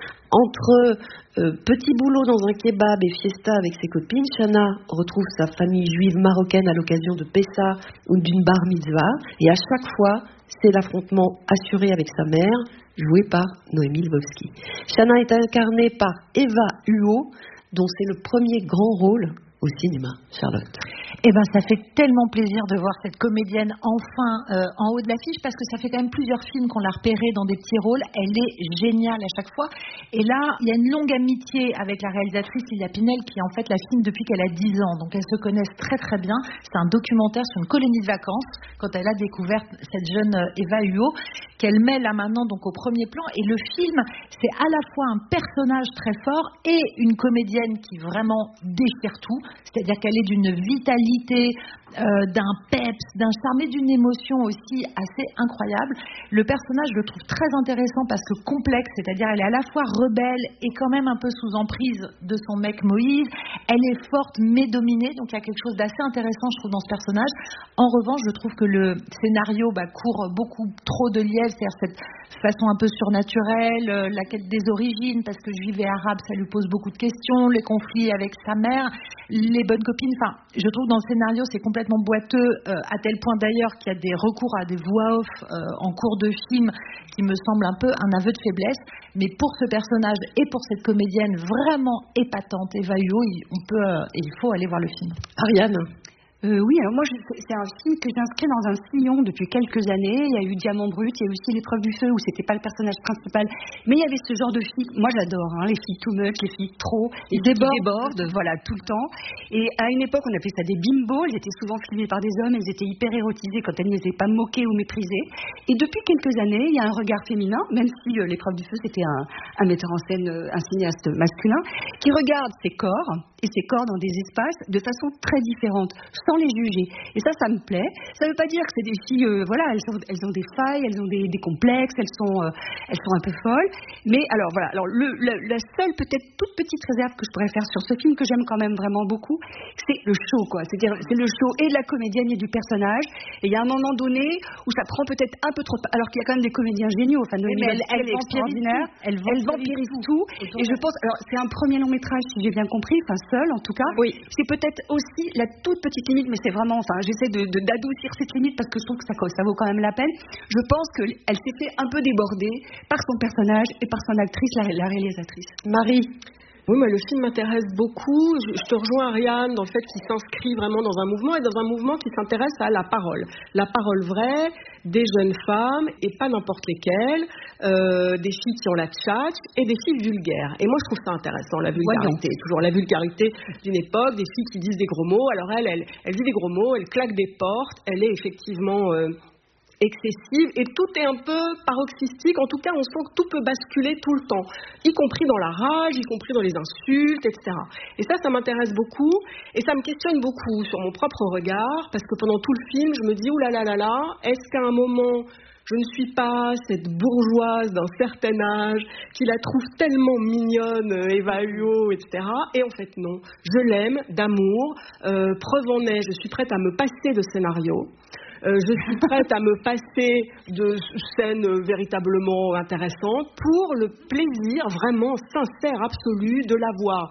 Entre euh, petit boulot dans un kebab et fiesta avec ses copines, Chana retrouve sa famille juive marocaine à l'occasion de Pessa ou d'une bar mitzvah. Et à chaque fois, c'est l'affrontement assuré avec sa mère, jouée par Noémie Lvovsky. Chana est incarnée par Eva Huot, dont c'est le premier grand rôle au cinéma. Charlotte. Eh ben, ça fait tellement plaisir de voir cette comédienne enfin euh, en haut de l'affiche, parce que ça fait quand même plusieurs films qu'on l'a repérée dans des petits rôles. Elle est géniale à chaque fois. Et là, il y a une longue amitié avec la réalisatrice Lila Pinel, qui en fait la filme depuis qu'elle a dix ans. Donc elles se connaissent très très bien. C'est un documentaire sur une colonie de vacances, quand elle a découvert cette jeune Eva Huot, qu'elle met là maintenant donc au premier plan. Et le film, c'est à la fois un personnage très fort et une comédienne qui vraiment déchire tout. C'est-à-dire qu'elle est d'une vitalité, euh, d'un peps, d'un charme et d'une émotion aussi assez incroyable. Le personnage, je le trouve très intéressant parce que complexe, c'est-à-dire elle est à la fois rebelle et quand même un peu sous emprise de son mec Moïse. Elle est forte mais dominée, donc il y a quelque chose d'assez intéressant, je trouve, dans ce personnage. En revanche, je trouve que le scénario bah, court beaucoup trop de lièvres, c'est-à-dire cette façon un peu surnaturelle, euh, la quête des origines, parce que juive et arabe, ça lui pose beaucoup de questions, les conflits avec sa mère, les bonnes copines, enfin, je trouve dans le scénario c'est complètement boiteux, euh, à tel point d'ailleurs qu'il y a des recours à des voix off euh, en cours de film qui me semble un peu un aveu de faiblesse, mais pour ce personnage et pour cette comédienne vraiment épatante, Eva Huot, on peut, euh, il faut aller voir le film. Ariane. Euh, oui, alors moi, je, c'est un film que j'inscris dans un sillon depuis quelques années. Il y a eu Diamant Brut, il y a eu aussi L'épreuve du feu, où c'était pas le personnage principal, mais il y avait ce genre de filles. Moi, j'adore, hein, les filles too much, les filles trop, les filles qui débordent, voilà, tout le temps. Et à une époque, on appelait ça des bimbos. Elles étaient souvent filmées par des hommes, elles étaient hyper érotisées quand elles n'étaient pas moquées ou méprisées. Et depuis quelques années, il y a un regard féminin, même si euh, L'épreuve du feu, c'était un, un metteur en scène, euh, un cinéaste masculin, qui regarde ses corps et ses corps dans des espaces de façon très différente, sans les juger. Et ça, ça me plaît. Ça ne veut pas dire que c'est des filles, euh, voilà, elles, sont, elles ont des failles, elles ont des, des complexes, elles sont, euh, elles sont un peu folles. Mais alors voilà, alors le, le, la seule peut-être toute petite réserve que je pourrais faire sur ce film, que j'aime quand même vraiment beaucoup, c'est le show, quoi. C'est-à-dire, c'est le show et de la comédienne et du personnage. Et il y a un moment donné où ça prend peut-être un peu trop, alors qu'il y a quand même des comédiens géniaux. Enfin, Noémie elle, elle, est extraordinaire. Elle, elle vampirise tout. tout. Et je pense, alors c'est un premier long métrage, si j'ai bien compris, enfin seul en tout cas. Oui. C'est peut-être aussi la toute petite limite, mais c'est vraiment, enfin, j'essaie de, de, d'adoucir cette limite parce que je trouve que ça, ça vaut quand même la peine. Je pense qu'elle s'est fait un peu déborder par son personnage et par son actrice, la, la réalisatrice. Marie. Oui, moi, le film m'intéresse beaucoup. Je, je te rejoins, Ariane, dans le fait qu'il s'inscrit vraiment dans un mouvement et dans un mouvement qui s'intéresse à la parole. La parole vraie des jeunes femmes et pas n'importe lesquelles, euh, des filles qui ont la tchatch et des filles vulgaires. Et moi, je trouve ça intéressant, la vulgarité. Ouais, toujours la vulgarité d'une époque, des filles qui disent des gros mots. Alors elle, elle, elle dit des gros mots, elle claque des portes, elle est effectivement... Euh, excessive, et tout est un peu paroxystique. En tout cas, on sent que tout peut basculer tout le temps, y compris dans la rage, y compris dans les insultes, et cetera. Et ça, ça m'intéresse beaucoup, et ça me questionne beaucoup sur mon propre regard, parce que pendant tout le film, je me dis, ouh là là là là, est-ce qu'à un moment, je ne suis pas cette bourgeoise d'un certain âge qui la trouve tellement mignonne, Eva Huot, et cetera. Et en fait, non. Je l'aime d'amour. Euh, preuve en est, je suis prête à me passer de scénario. Euh, je suis prête à me passer de scènes véritablement intéressantes pour le plaisir vraiment sincère, absolu de la voir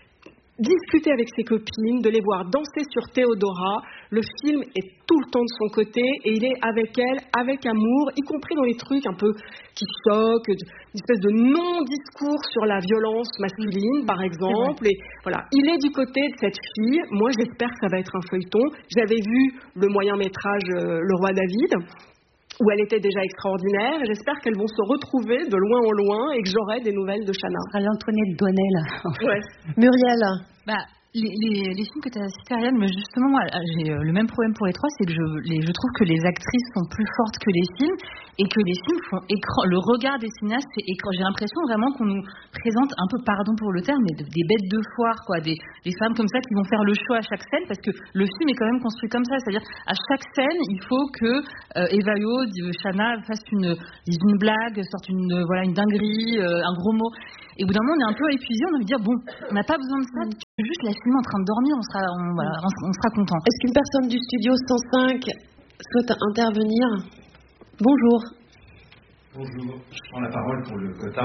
discuter avec ses copines, de les voir danser sur Théodora. Le film est tout le temps de son côté et il est avec elle, avec amour, y compris dans les trucs un peu qui choquent, une espèce de non-discours sur la violence masculine, par exemple. Et voilà, il est du côté de cette fille. Moi, j'espère que ça va être un feuilleton. J'avais vu le moyen métrage euh, Le Roi David. où elle était déjà extraordinaire. Et j'espère qu'elles vont se retrouver de loin en loin et que j'aurai des nouvelles de Shanna. À l'Antoinette Douanel. Ouais. Muriel. Bah, les, les, les films que tu as cités, Ariane, mais justement, moi, j'ai le même problème pour les trois, c'est que je, les, je trouve que les actrices sont plus fortes que les films et que les films font écran. Le regard des cinéastes, c'est écran. J'ai l'impression vraiment qu'on nous présente un peu, pardon pour le terme, mais des bêtes de foire, quoi, des, des femmes comme ça qui vont faire le show à chaque scène, parce que le film est quand même construit comme ça, c'est-à-dire à chaque scène, il faut que euh, Eva Yo, Shanna fasse une, dise une blague, sorte une, euh, voilà, une dinguerie, euh, un gros mot. Et au bout d'un moment, on est un peu épuisé, on a envie de dire bon, on n'a pas besoin de ça, tu juste la filmer en train de dormir, on sera, on, voilà, on, on sera content. Est-ce qu'une personne du studio cent cinq souhaite intervenir? Bonjour. Bonjour, je prends la parole pour le quota.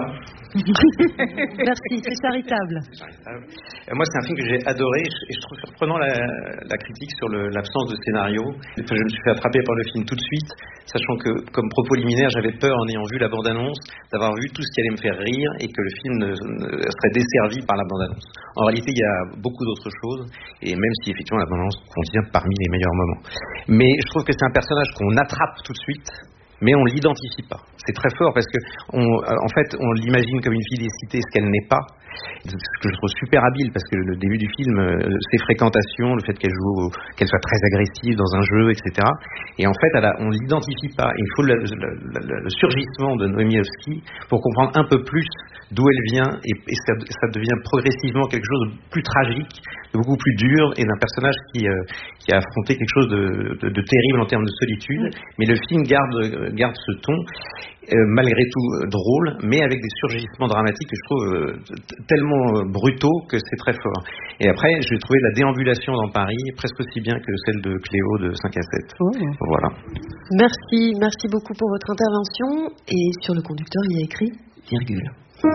Merci, c'est charitable. C'est charitable. Euh, moi, c'est un film que j'ai adoré et je trouve surprenant la, la critique sur le, l'absence de scénario. Enfin, je me suis fait attraper par le film tout de suite, sachant que, comme propos liminaire, j'avais peur, en ayant vu la bande-annonce, d'avoir vu tout ce qui allait me faire rire et que le film ne, ne serait desservi par la bande-annonce. En réalité, il y a beaucoup d'autres choses, et même si effectivement la bande-annonce contient parmi les meilleurs moments. Mais je trouve que c'est un personnage qu'on attrape tout de suite, mais on l'identifie pas. C'est très fort parce que, on, en fait, on l'imagine comme une fille des cités, ce qu'elle n'est pas. Ce que je trouve super habile, parce que le début du film, euh, ses fréquentations, le fait qu'elle joue, qu'elle soit très agressive dans un jeu, et cetera. Et en fait, elle a, on l'identifie pas. Il faut le, le, le, le surgissement de Noémie Lvovsky pour comprendre un peu plus d'où elle vient, et, et ça, ça devient progressivement quelque chose de plus tragique, de beaucoup plus dur, et d'un personnage qui, euh, qui a affronté quelque chose de, de, de terrible en termes de solitude. Mais le film garde, garde ce ton. Euh, malgré tout euh, drôle, mais avec des surgissements dramatiques que je trouve euh, t- tellement euh, brutaux que c'est très fort. Et après, j'ai trouvé la déambulation dans Paris presque aussi bien que celle de Cléo de cinq à sept. Oh. Voilà. Merci, merci beaucoup pour votre intervention. Et sur le conducteur, il y a écrit virgule.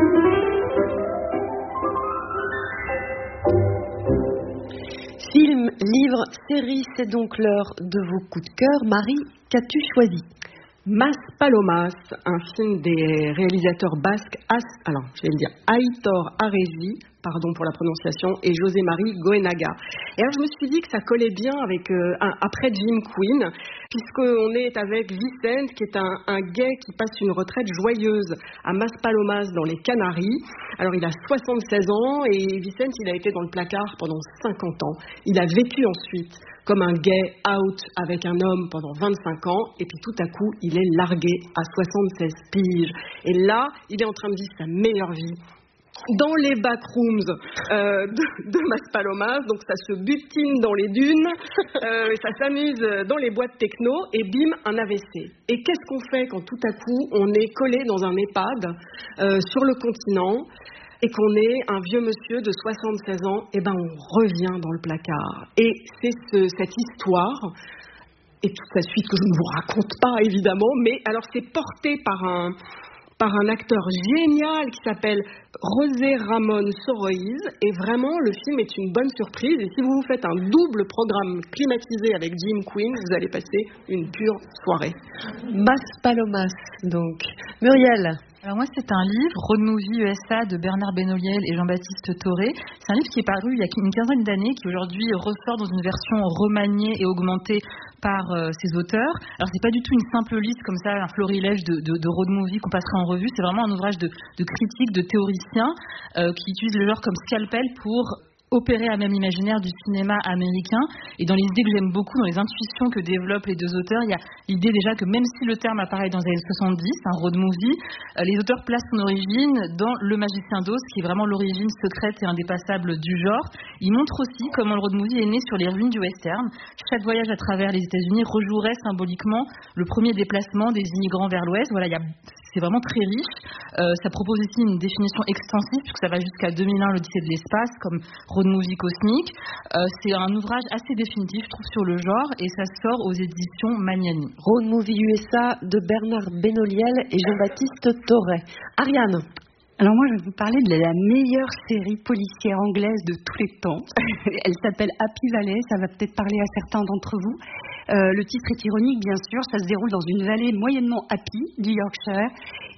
Film, livre, série, c'est donc l'heure de vos coups de cœur. Marie, qu'as-tu choisi? Mas Palomas, un film des réalisateurs basques, As, alors je vais le dire, Aitor Arezi, pardon pour la prononciation, et José-Marie Goenaga. Et alors je me suis dit que ça collait bien avec euh, un, après Jim Queen, puisqu'on est avec Vicente, qui est un, un gay qui passe une retraite joyeuse à Mas Palomas dans les Canaries. Alors il a soixante-seize ans et Vicente, il a été dans le placard pendant cinquante ans. Il a vécu ensuite comme un gay out avec un homme pendant vingt-cinq ans, et puis tout à coup, il est largué à soixante-seize piges. Et là, il est en train de vivre sa meilleure vie dans les backrooms euh, de, de Mas Palomas, donc ça se butine dans les dunes, euh, ça s'amuse dans les boîtes techno, et bim, un A V C. Et qu'est-ce qu'on fait quand tout à coup, on est collé dans un EHPAD euh, sur le continent, et qu'on est un vieux monsieur de soixante-seize ans, et ben on revient dans le placard. Et c'est ce, cette histoire, et toute sa suite que je ne vous raconte pas évidemment, mais alors c'est porté par un, par un acteur génial qui s'appelle José Ramón Soroiz, et vraiment le film est une bonne surprise, et si vous vous faites un double programme climatisé avec Jim Queen, vous allez passer une pure soirée. Mas Palomas, donc. Muriel. Alors moi, c'est un livre, Road Movie U S A de Bernard Benoliel et Jean-Baptiste Toré. C'est un livre qui est paru il y a une quinzaine d'années, qui aujourd'hui ressort dans une version remaniée et augmentée par euh, ses auteurs. Alors c'est pas du tout une simple liste comme ça, un florilège de, de, de road movie qu'on passerait en revue. C'est vraiment un ouvrage de, de critique, de théoricien euh, qui utilise le genre comme scalpel pour opérer à même imaginaire du cinéma américain. Et dans les idées que j'aime beaucoup, dans les intuitions que développent les deux auteurs, il y a l'idée déjà que même si le terme apparaît dans les années soixante-dix, un road movie, euh, les auteurs placent son origine dans Le Magicien d'Oz, qui est vraiment l'origine secrète et indépassable du genre. Ils montrent aussi comment le road movie est né sur les ruines du western. Chaque voyage à travers les États-Unis rejouerait symboliquement le premier déplacement des immigrants vers l'ouest. Voilà, il y a c'est vraiment très riche. Euh, ça propose ici une définition extensive, puisque ça va jusqu'à deux mille un, l'Odyssée de l'espace, comme road movie cosmique. Euh, c'est un ouvrage assez définitif, je trouve, sur le genre, et ça sort aux éditions Magnani. Road Movie U S A de Bernard Benoliel et Jean-Baptiste Toré. Ariane. Alors moi, je vais vous parler de la meilleure série policière anglaise de tous les temps. Elle s'appelle Happy Valley, ça va peut-être parler à certains d'entre vous. Euh, le titre est ironique, bien sûr, ça se déroule dans une vallée moyennement happy du Yorkshire.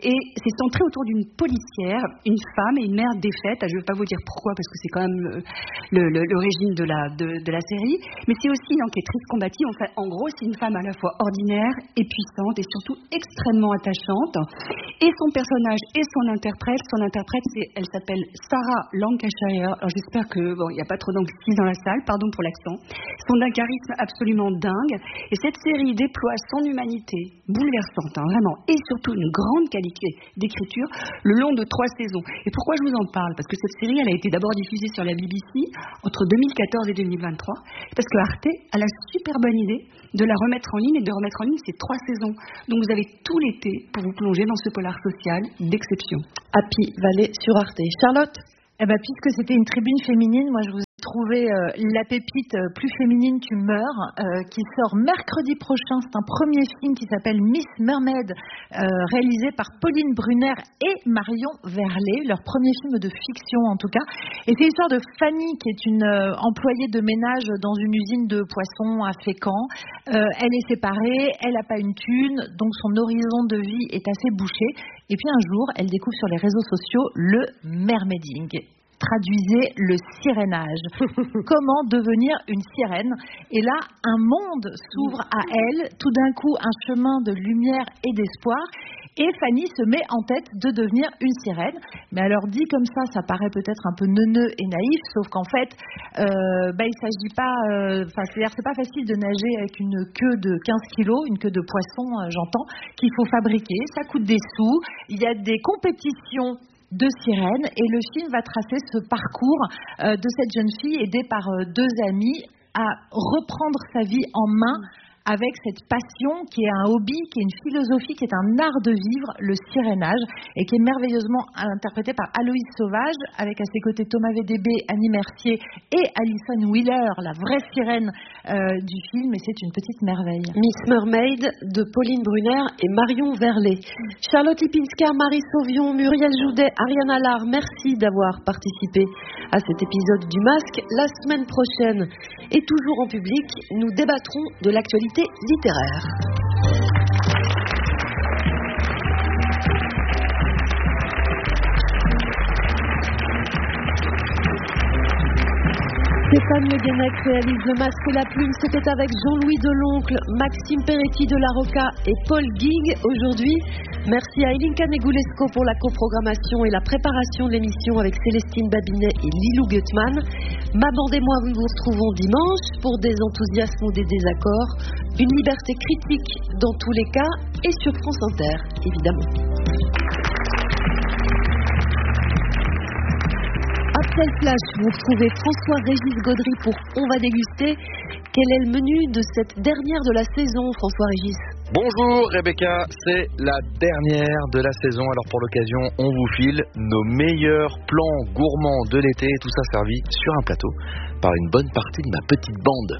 Et c'est centré autour d'une policière, une femme et une mère défaite. Je ne vais pas vous dire pourquoi, parce que c'est quand même le, le, l'origine de la, de, de la série. Mais c'est aussi une enquêtrice combative. En, fait, en gros, c'est une femme à la fois ordinaire et puissante et surtout extrêmement attachante. Et son personnage et son interprète, son interprète, c'est, elle s'appelle Sarah Lancashire. Alors j'espère que bon, il n'y a pas trop d'anglicisme dans la salle, pardon pour l'accent. Sont d'un charisme absolument dingue. Et cette série déploie son humanité bouleversante, hein, vraiment, et surtout une grande qualité d'écriture le long de trois saisons. Et pourquoi je vous en parle? Parce que cette série, elle a été d'abord diffusée sur la B B C entre deux mille quatorze et deux mille vingt-trois, parce que Arte a la super bonne idée de la remettre en ligne et de remettre en ligne ces trois saisons. Donc vous avez tout l'été pour vous plonger dans ce polar social d'exception. Happy Valley sur Arte. Charlotte? Eh ben, puisque c'était une tribune féminine, moi je vous ai trouvé euh, la pépite euh, Plus féminine tu meurs, euh, qui sort mercredi prochain. C'est un premier film qui s'appelle Miss Mermaid, euh, réalisé par Pauline Brunner et Marion Verlet, leur premier film de fiction en tout cas. Et c'est l'histoire de Fanny, qui est une euh, employée de ménage dans une usine de poissons à Fécamp. Euh, elle est séparée, elle n'a pas une thune, donc son horizon de vie est assez bouché. Et puis un jour, elle découvre sur les réseaux sociaux le mermaiding. Traduisez le sirénage. Comment devenir une sirène? Et là, un monde s'ouvre à elle, tout d'un coup, un chemin de lumière et d'espoir. Et Fanny se met en tête de devenir une sirène. Mais alors, dit comme ça, ça paraît peut-être un peu neuneux et naïf, sauf qu'en fait, euh, bah, il s'agit pas... Euh, c'est-à-dire, c'est pas facile de nager avec une queue de quinze kilos, une queue de poisson, euh, j'entends, qu'il faut fabriquer. Ça coûte des sous. Il y a des compétitions de sirène, et le film va tracer ce parcours euh, de cette jeune fille aidée par euh, deux amis à reprendre sa vie en main avec cette passion qui est un hobby, qui est une philosophie, qui est un art de vivre, le sirénage, et qui est merveilleusement interprété par Aloïse Sauvage, avec à ses côtés Thomas V D B, Annie Mercier et Alison Wheeler, la vraie sirène euh, du film, et c'est une petite merveille. Miss Mermaid de Pauline Brunner et Marion Verlet. Charlotte Lipinska, Marie Sauvion, Muriel Joudet, Ariane Allard, merci d'avoir participé à cet épisode du Masque. La semaine prochaine, et toujours en public, nous débattrons de l'actualité littéraire. Stéphane Le Guenec réalise Le Masque et la Plume. C'était avec Jean-Louis Deloncle, Maxime Peretti de La Rocca et Paul Guig aujourd'hui. Merci à Elinka Negulesco pour la coprogrammation et la préparation de l'émission avec Célestine Babinet et Lilou Gutmann. Ma bande et moi, nous vous retrouvons dimanche pour des enthousiasmes ou des désaccords. Une liberté critique dans tous les cas et sur France Inter, évidemment. Après le flash, vous retrouvez François-Régis Gaudry pour On va déguster. Quel est le menu de cette dernière de la saison, François-Régis? Bonjour Rebecca, c'est la dernière de la saison. Alors pour l'occasion, on vous file nos meilleurs plans gourmands de l'été. Tout ça servi sur un plateau par une bonne partie de ma petite bande.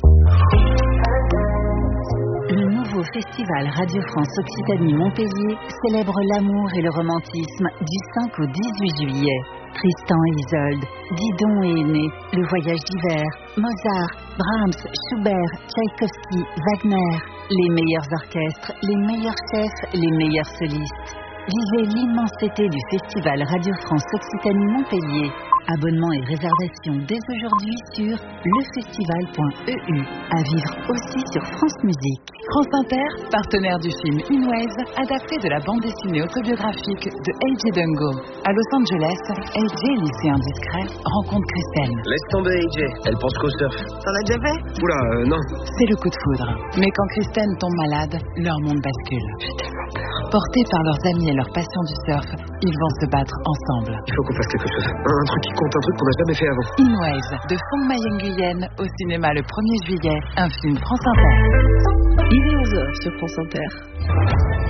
Le nouveau festival Radio France Occitanie Montpellier célèbre l'amour et le romantisme du cinq au dix-huit juillet. Tristan et Isolde, Didon et Aîné, Le Voyage d'hiver, Mozart, Brahms, Schubert, Tchaïkovski, Wagner, les meilleurs orchestres, les meilleurs chefs, les meilleurs solistes. Vivez l'immensité du festival Radio France Occitanie Montpellier. Abonnement et réservation dès aujourd'hui sur lefestival point e u. À vivre aussi sur France Musique. France Inter, partenaire du film In Waves, adapté de la bande dessinée autobiographique de A J Dungo. À Los Angeles, A J, lycéen discret, rencontre Christelle. Laisse tomber A J, elle pense qu'au surf. T'en as déjà fait? Oula, euh, non. C'est le coup de foudre. Mais quand Christelle tombe malade, leur monde bascule. J'ai tellement peur. Portés par leurs amis et leur passion du surf, ils vont se battre ensemble. Il faut qu'on fasse quelque chose. Un, un truc qui compte, un truc qu'on n'a jamais fait avant. In Waves, de Fong Mayeng Nguyen, au cinéma le premier juillet, un film France Inter. Il est onze heures sur France Inter.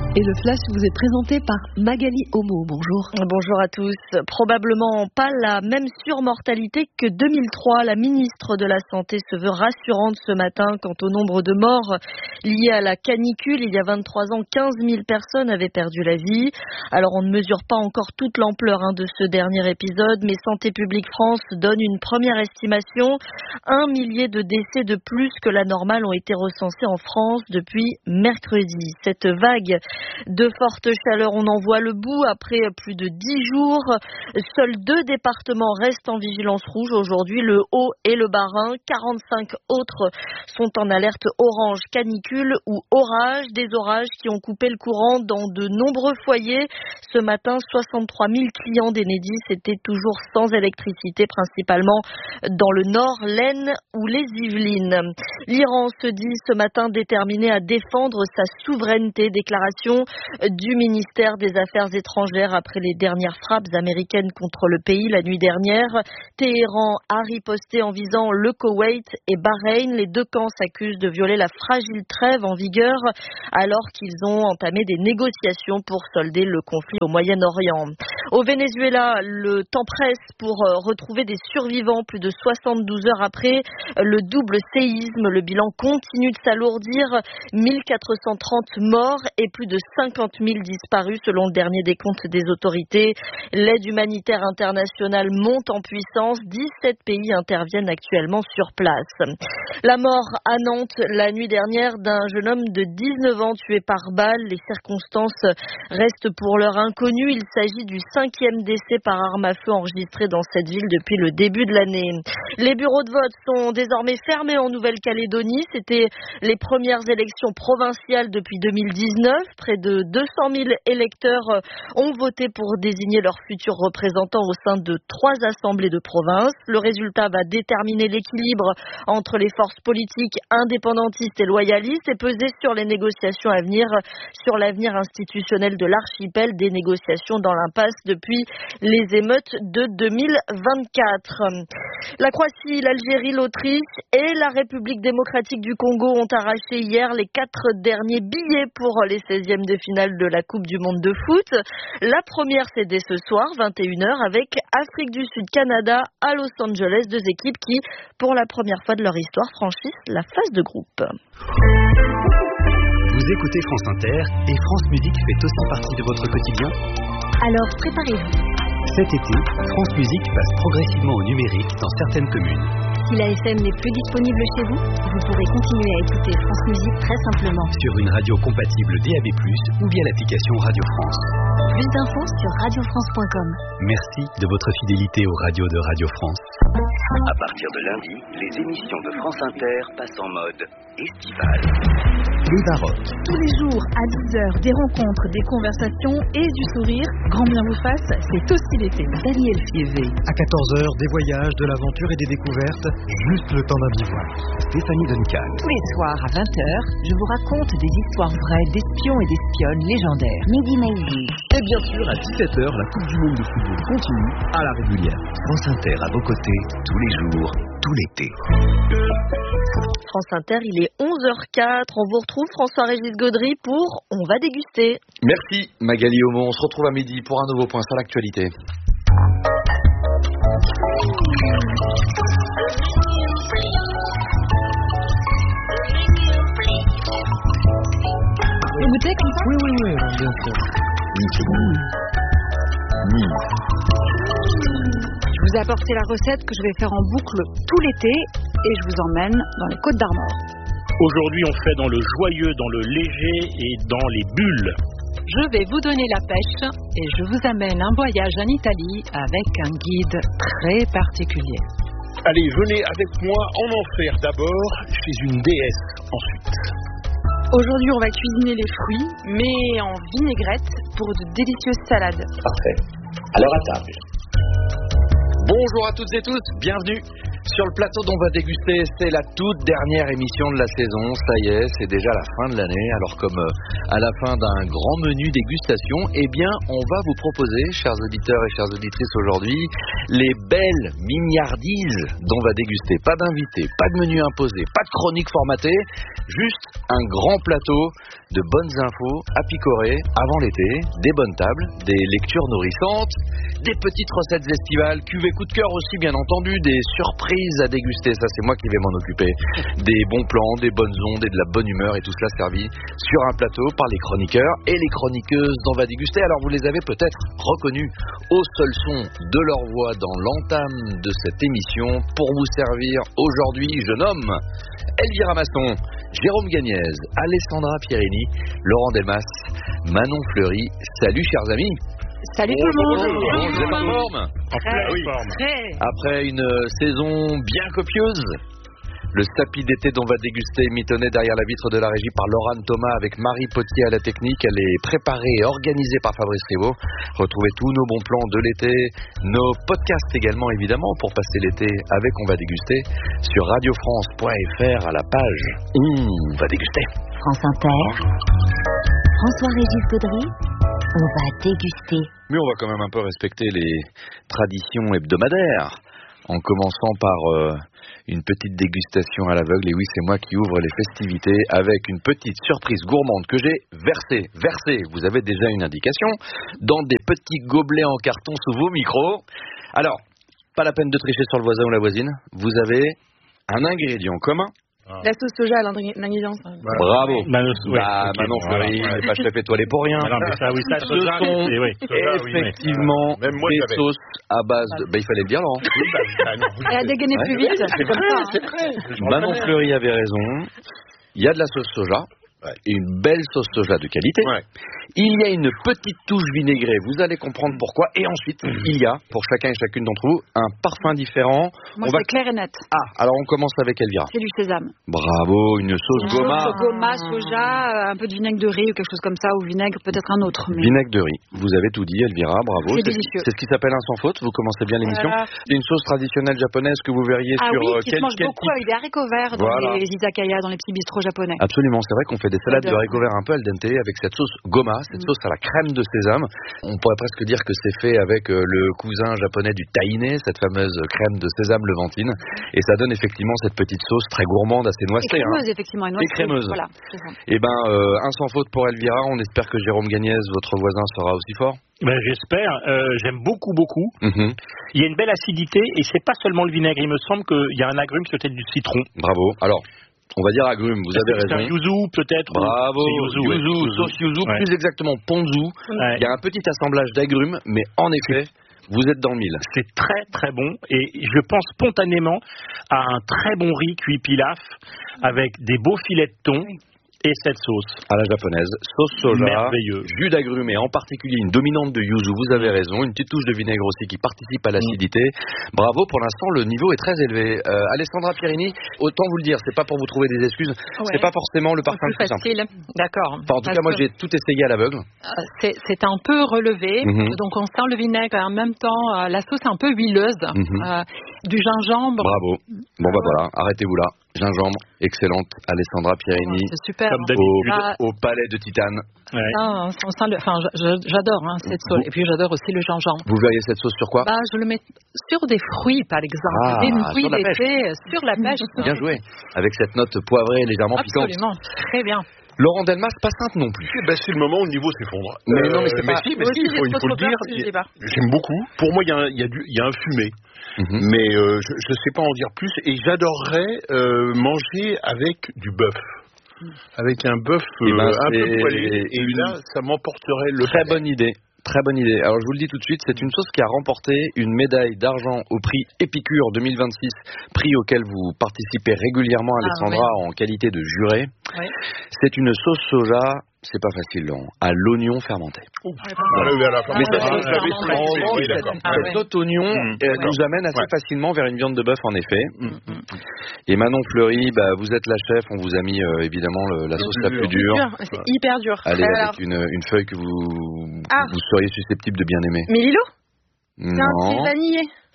Et le flash vous est présenté par Magali Homo. Bonjour. Bonjour à tous. Probablement pas la même surmortalité que deux mille trois. La ministre de la Santé se veut rassurante ce matin quant au nombre de morts liés à la canicule. Il y a vingt-trois ans, quinze mille personnes avaient perdu la vie. Alors on ne mesure pas encore toute l'ampleur hein, de ce dernier épisode, mais Santé publique France donne une première estimation. Un millier de décès de plus que la normale ont été recensés en France depuis mercredi. Cette vague de forte chaleur, on en voit le bout après plus de dix jours. Seuls deux départements restent en vigilance rouge aujourd'hui, le Haut et le Bas-Rhin. quarante-cinq autres sont en alerte orange, canicule ou orage. Des orages qui ont coupé le courant dans de nombreux foyers. Ce matin, soixante-trois mille clients d'Enedis étaient toujours sans électricité, principalement dans le Nord, l'Aisne ou les Yvelines. L'Iran se dit ce matin déterminé à défendre sa souveraineté. Déclaration du ministère des Affaires étrangères après les dernières frappes américaines contre le pays la nuit dernière. Téhéran a riposté en visant le Koweït et Bahreïn. Les deux camps s'accusent de violer la fragile trêve en vigueur alors qu'ils ont entamé des négociations pour solder le conflit au Moyen-Orient. Au Venezuela, le temps presse pour retrouver des survivants plus de soixante-douze heures après le double séisme. Le bilan continue de s'alourdir. mille quatre cent trente morts et plus de cinquante mille disparus selon le dernier décompte des autorités. L'aide humanitaire internationale monte en puissance. dix-sept pays interviennent actuellement sur place. La mort à Nantes la nuit dernière d'un jeune homme de dix-neuf ans tué par balle. Les circonstances restent pour l'heure inconnues. Il s'agit du cinquième décès par arme à feu enregistré dans cette ville depuis le début de l'année. Les bureaux de vote sont désormais fermés en Nouvelle-Calédonie. C'était les premières élections provinciales depuis deux mille dix-neuf. Près de deux cent mille électeurs ont voté pour désigner leurs futurs représentants au sein de trois assemblées de province. Le résultat va déterminer l'équilibre entre les forces politiques indépendantistes et loyalistes et peser sur les négociations à venir, sur l'avenir institutionnel de l'archipel, des négociations dans l'impasse depuis les émeutes de deux mille vingt-quatre. La Croatie, l'Algérie, l'Autriche et la République démocratique du Congo ont arraché hier les quatre derniers billets pour les seizièmes de finale de la Coupe du Monde de foot. La première, c'est dès ce soir, vingt et une heures, avec Afrique du Sud-Canada à Los Angeles, deux équipes qui, pour la première fois de leur histoire, franchissent la phase de groupe. Vous écoutez France Inter et France Musique fait aussi partie de votre quotidien. Alors préparez-vous. Cet été, France Musique passe progressivement au numérique dans certaines communes. Si la F M n'est plus disponible chez vous, vous pourrez continuer à écouter France Musique très simplement. Sur une radio compatible D A B plus, ou via l'application Radio France. Plus d'infos sur radio france point com. Merci de votre fidélité aux radios de Radio France. À partir de lundi, les émissions de France Inter passent en mode estival. Les Baroques. Tous les jours à dix heures, des rencontres, des conversations et du sourire. Grand bien vous fasse, c'est aussi l'été. Daniel Fievé. À quatorze heures, des voyages, de l'aventure et des découvertes. Juste le temps d'un bivouac. Stéphanie Duncan. Tous les soirs à vingt heures, je vous raconte des histoires vraies d'espions et d'espionnes légendaires. Mehdi Maizi. Et bien sûr, à dix-sept heures, la Coupe du Monde de football continue à la régulière. France Inter à vos côtés, tous les jours, tout l'été. France Inter, il est onze heures quatre. On vous retrouve François-Régis Gaudry pour On va déguster. Merci Magali Homo. On se retrouve à midi pour un nouveau point sur l'actualité. Vous goûtez comme ça ? Oui, oui, oui, bien sûr. Mmh. Je vous ai apporté la recette que je vais faire en boucle tout l'été et je vous emmène dans les Côtes d'Armor. Aujourd'hui, on fait dans le joyeux, dans le léger et dans les bulles. Je vais vous donner la pêche et je vous amène un voyage en Italie avec un guide très particulier. Allez, venez avec moi en enfer d'abord, chez une déesse ensuite. Aujourd'hui, on va cuisiner les fruits, mais en vinaigrette pour de délicieuses salades. Parfait. Alors à table. Bonjour à toutes et tous, bienvenue sur le plateau dont on va déguster, c'est la toute dernière émission de la saison. Ça y est, c'est déjà la fin de l'année. Alors comme euh, à la fin d'un grand menu dégustation, eh bien, on va vous proposer, chers auditeurs et chères auditrices aujourd'hui, les belles mignardises dont on va déguster. Pas d'invité, pas de menu imposé, pas de chronique formatée, juste un grand plateau de bonnes infos à picorer avant l'été, des bonnes tables, des lectures nourrissantes, des petites recettes estivales, cuvées coup de cœur aussi bien entendu, des surprises à déguster, ça c'est moi qui vais m'en occuper, des bons plans, des bonnes ondes et de la bonne humeur et tout cela servi sur un plateau par les chroniqueurs et les chroniqueuses dont on va déguster. Alors vous les avez peut-être reconnus au seul son de leur voix dans l'entame de cette émission. Pour vous servir aujourd'hui, je nomme Elvira Masson, Jérôme Gagnez, Alessandra Pierini, Laurent Delmas, Manon Fleury. Salut chers amis. Salut tout le monde. Bonjour, vous êtes en forme ? En pleine forme. Après une saison bien copieuse, le sapis d'été dont on va déguster est mitonné derrière la vitre de la régie par Laurent Thomas avec Marie Potier à la technique. Elle est préparée et organisée par Fabrice Rivaud. Retrouvez tous nos bons plans de l'été, nos podcasts également évidemment pour passer l'été avec On va déguster sur radiofrance point f r à la page On va déguster. France Inter, François-Régis Gaudry, on va déguster. Mais on va quand même un peu respecter les traditions hebdomadaires en commençant par euh, une petite dégustation à l'aveugle. Et oui, c'est moi qui ouvre les festivités avec une petite surprise gourmande que j'ai versée, versée, vous avez déjà une indication, dans des petits gobelets en carton sous vos micros. Alors, pas la peine de tricher sur le voisin ou la voisine, vous avez un ingrédient commun. La sauce soja à l'ingrédient. Bravo. Manon, oui, bah, okay, Manon bon, Fleury, voilà, n'est pas chef étoilé pour rien. Alors, mais ça, oui, ça, Ce soja, sont c'est, oui, soja, effectivement oui, mais, euh, même moi, des j'avais. sauces à base de... Bah, il fallait le dire, Laurent. Oui, bah, bah, non, vous Elle a dégainé Ouais. plus vite. C'est vrai, c'est vrai. Je Manon reconnais. Fleury avait raison. Il y a de la sauce soja. Et une belle sauce soja de qualité. Ouais. Il y a une petite touche vinaigrée, vous allez comprendre pourquoi. Et ensuite, il y a, pour chacun et chacune d'entre vous, un parfum différent. Moi, on va... c'est clair et net. Ah, alors on commence avec Elvira. C'est du sésame. Bravo, une sauce Une goma. sauce goma, soja, euh, un peu de vinaigre de riz ou quelque chose comme ça, ou vinaigre peut-être un autre. Mais... Vinaigre de riz. Vous avez tout dit, Elvira, bravo. C'est délicieux. C'est ce qui s'appelle un sans faute, vous commencez bien l'émission. Voilà. C'est une sauce traditionnelle japonaise que vous verriez Ah sur oui, euh, qui quel, se mange quel beaucoup type... avec des haricots verts dans Voilà. les izakaya, dans les petits bistrots japonais. Absolument, c'est vrai qu'on fait des salades de J'adore. haricots verts un peu al dente avec cette sauce goma, cette sauce à la crème de sésame. On pourrait presque dire que c'est fait avec euh, le cousin japonais du tahine, cette fameuse crème de sésame levantine. Et ça donne effectivement cette petite sauce très gourmande, assez Et noisée. crémeuse, hein. effectivement. Et, Et noisette, crémeuse. Voilà, c'est ça. Et ben, euh, un sans faute pour Elvira. On espère que Jérôme Gagnez, votre voisin, sera aussi fort. Ben, j'espère. Euh, j'aime beaucoup, beaucoup. Mm-hmm. Il y a une belle acidité et c'est pas seulement le vinaigre. Il me semble qu'il y a un agrume, c'est peut-être du citron. Bravo. Alors, on va dire agrumes, vous avez C'est un raison. yuzu, peut-être. Bravo, C'est yuzu, ouais. yuzu, sauce yuzu, Ouais. plus exactement ponzu. Ouais. Il y a un petit assemblage d'agrumes, mais en effet, vous êtes dans le mille. C'est très très bon et je pense spontanément à un très bon riz cuit pilaf avec des beaux filets de thon et cette sauce. À la japonaise, sauce soja, Merveilleux. jus d'agrumes et en particulier une dominante de yuzu, vous avez raison, une petite touche de vinaigre aussi qui participe à l'acidité. Bravo, pour l'instant le niveau est très élevé. Euh, Alessandra Pierini, autant vous le dire, c'est pas pour vous trouver des excuses, Ouais. c'est pas forcément le parfum Plus le plus simple. facile, d'accord. Enfin, en tout Parce cas, moi que, j'ai tout essayé à l'aveugle. euh, C'est c'est un peu relevé, Mhm. donc on sent le vinaigre et en même temps euh, la sauce est un peu huileuse, Mhm. euh, du gingembre. Bravo. Bon bah voilà, arrêtez-vous là. Gingembre, excellente, Alessandra Pierini. C'est super. Comme Au, Ah, au palais de Titane. Ouais. ah, on sent le- enfin, je- je- j'adore hein, cette sauce. Et puis j'adore aussi le gingembre. Vous verriez cette sauce sur quoi? Bah, je le mets sur des fruits, par exemple. Ah, des sur fruits la pêche. d'été, sur la pêche. Bien joué. Avec cette note poivrée légèrement piquante. Absolument, très bien. Laurent Delmas, pas simple non plus. Eh ben, c'est le moment où le niveau s'effondre. Mais non, mais c'est pas- si, mais Moi si, aussi, il faut, j'ai il trop faut le trop peur dire. si je sais pas. J'aime beaucoup. Pour moi, il y, a un- il y, a du- il y a un fumé. Mhm. Mais euh, je ne sais pas en dire plus. Et j'adorerais euh, manger avec du bœuf. Avec un bœuf euh, Eh ben, un peu c'est poilu. Et une là, ça m'emporterait le Très palais. bonne idée. Très bonne idée. Alors je vous le dis tout de suite, c'est une sauce qui a remporté une médaille d'argent au prix Épicure deux mille vingt-six, prix auquel vous participez régulièrement, Alessandra, Ah, en qualité de juré. Oui. C'est une sauce soja, c'est pas facile, Laurent, à l'oignon fermenté. Voilà, voilà, Mais ça, ah, ça, ouais, ça, ouais, ça, ouais, ça, oui, cette- oui, d'accord. Ah, cette ouais. note oignon Mmh, euh, d'accord. nous amène assez Ouais. facilement vers une viande de bœuf, en effet. Et Manon Fleury, bah, vous êtes la chef, on vous a mis euh, évidemment le- la sauce la plus dure. C'est hyper dur. Allez, Alors, avec une, une feuille que vous, Ah. vous seriez susceptible de bien aimer. Mais Lilo, c'est un Non. petit vanillé.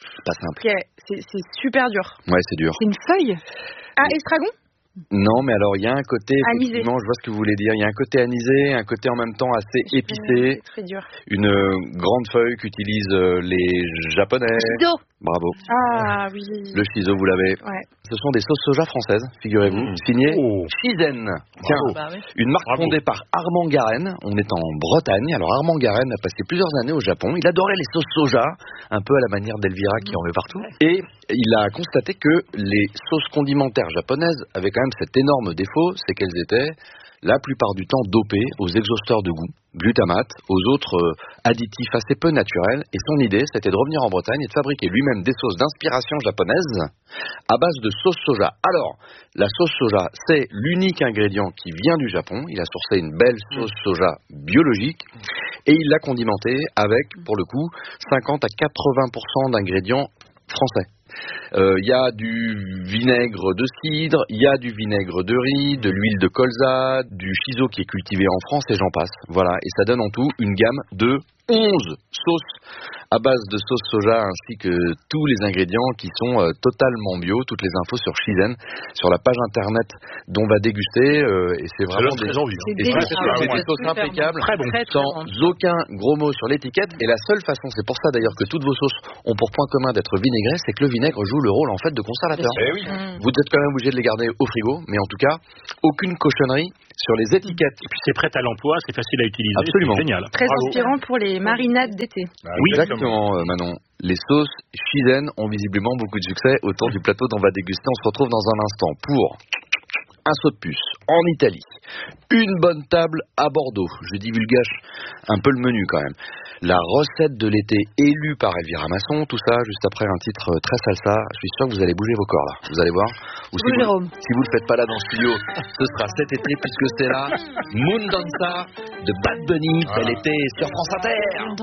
Pas simple. Ok, c'est, c'est super dur. Ouais, c'est dur. C'est une feuille. Ah, estragon? Non, mais alors il y a un côté, anisé. effectivement, je vois ce que vous voulez dire. Il y a un côté anisé, un côté en même temps assez épicé. C'est très dur. Une euh, grande feuille qu'utilisent euh, les Japonais. Shiso. Bravo. Ah oui. Le shiso, vous l'avez. Ouais. Ce sont des sauces soja françaises, figurez-vous, mmh. signées oh. Shizen. Tiens, bah oui. une marque Bravo. fondée par Armand Garenne. On est en Bretagne. Alors Armand Garenne a passé plusieurs années au Japon. Il adorait les sauces soja, un peu à la manière d'Elvira qui en met partout. Et il a constaté que les sauces condimentaires japonaises avaient quand même cet énorme défaut, c'est qu'elles étaient la plupart du temps dopées aux exhausteurs de goût, glutamate, aux autres euh, additifs assez peu naturels. Et son idée, c'était de revenir en Bretagne et de fabriquer lui-même des sauces d'inspiration japonaise à base de sauce soja. Alors, la sauce soja, c'est l'unique ingrédient qui vient du Japon. Il a sourcé une belle sauce soja biologique et il l'a condimentée avec, pour le coup, cinquante à quatre-vingts pour cent d'ingrédients français. Il euh, y a du vinaigre de cidre, il y a du vinaigre de riz, de l'huile de colza, du shiso qui est cultivé en France et j'en passe. Voilà, et ça donne en tout une gamme de onze sauces à base de sauce soja ainsi que tous les ingrédients qui sont euh, totalement bio. Toutes les infos sur Shizen, sur la page internet d'on va déguster euh, et c'est vraiment des, envie, hein. et c'est, c'est, c'est des sauces impeccables, très bon. Très, très sans bon. Aucun gros mot sur l'étiquette. Et la seule façon, c'est pour ça d'ailleurs que toutes vos sauces ont pour point commun d'être vinaigrées, c'est que le vinaigre joue le rôle en fait de conservateur. Eh oui. Mmh. Vous êtes quand même obligé de les garder au frigo, mais en tout cas, aucune cochonnerie sur les étiquettes. Et puis c'est prêt à l'emploi, c'est facile à utiliser. Absolument. C'est génial. Très Bravo. inspirant pour les marinades d'été. Ah, oui, exactement, euh, Manon. Les sauces Shizen ont visiblement beaucoup de succès autour du plateau dont on va déguster. On se retrouve dans un instant pour un saut de puce en Italie, une bonne table à Bordeaux. Je divulgage un peu le menu quand même. La recette de l'été élue par Elvira Masson, tout ça juste après un titre très salsa. Je suis sûr que vous allez bouger vos corps là. Vous allez voir. Ou si, vous, si vous le faites pas là dans le studio, ce sera cet été puisque c'est là. Moon Danza de Bad Bunny, bel été sur France Inter.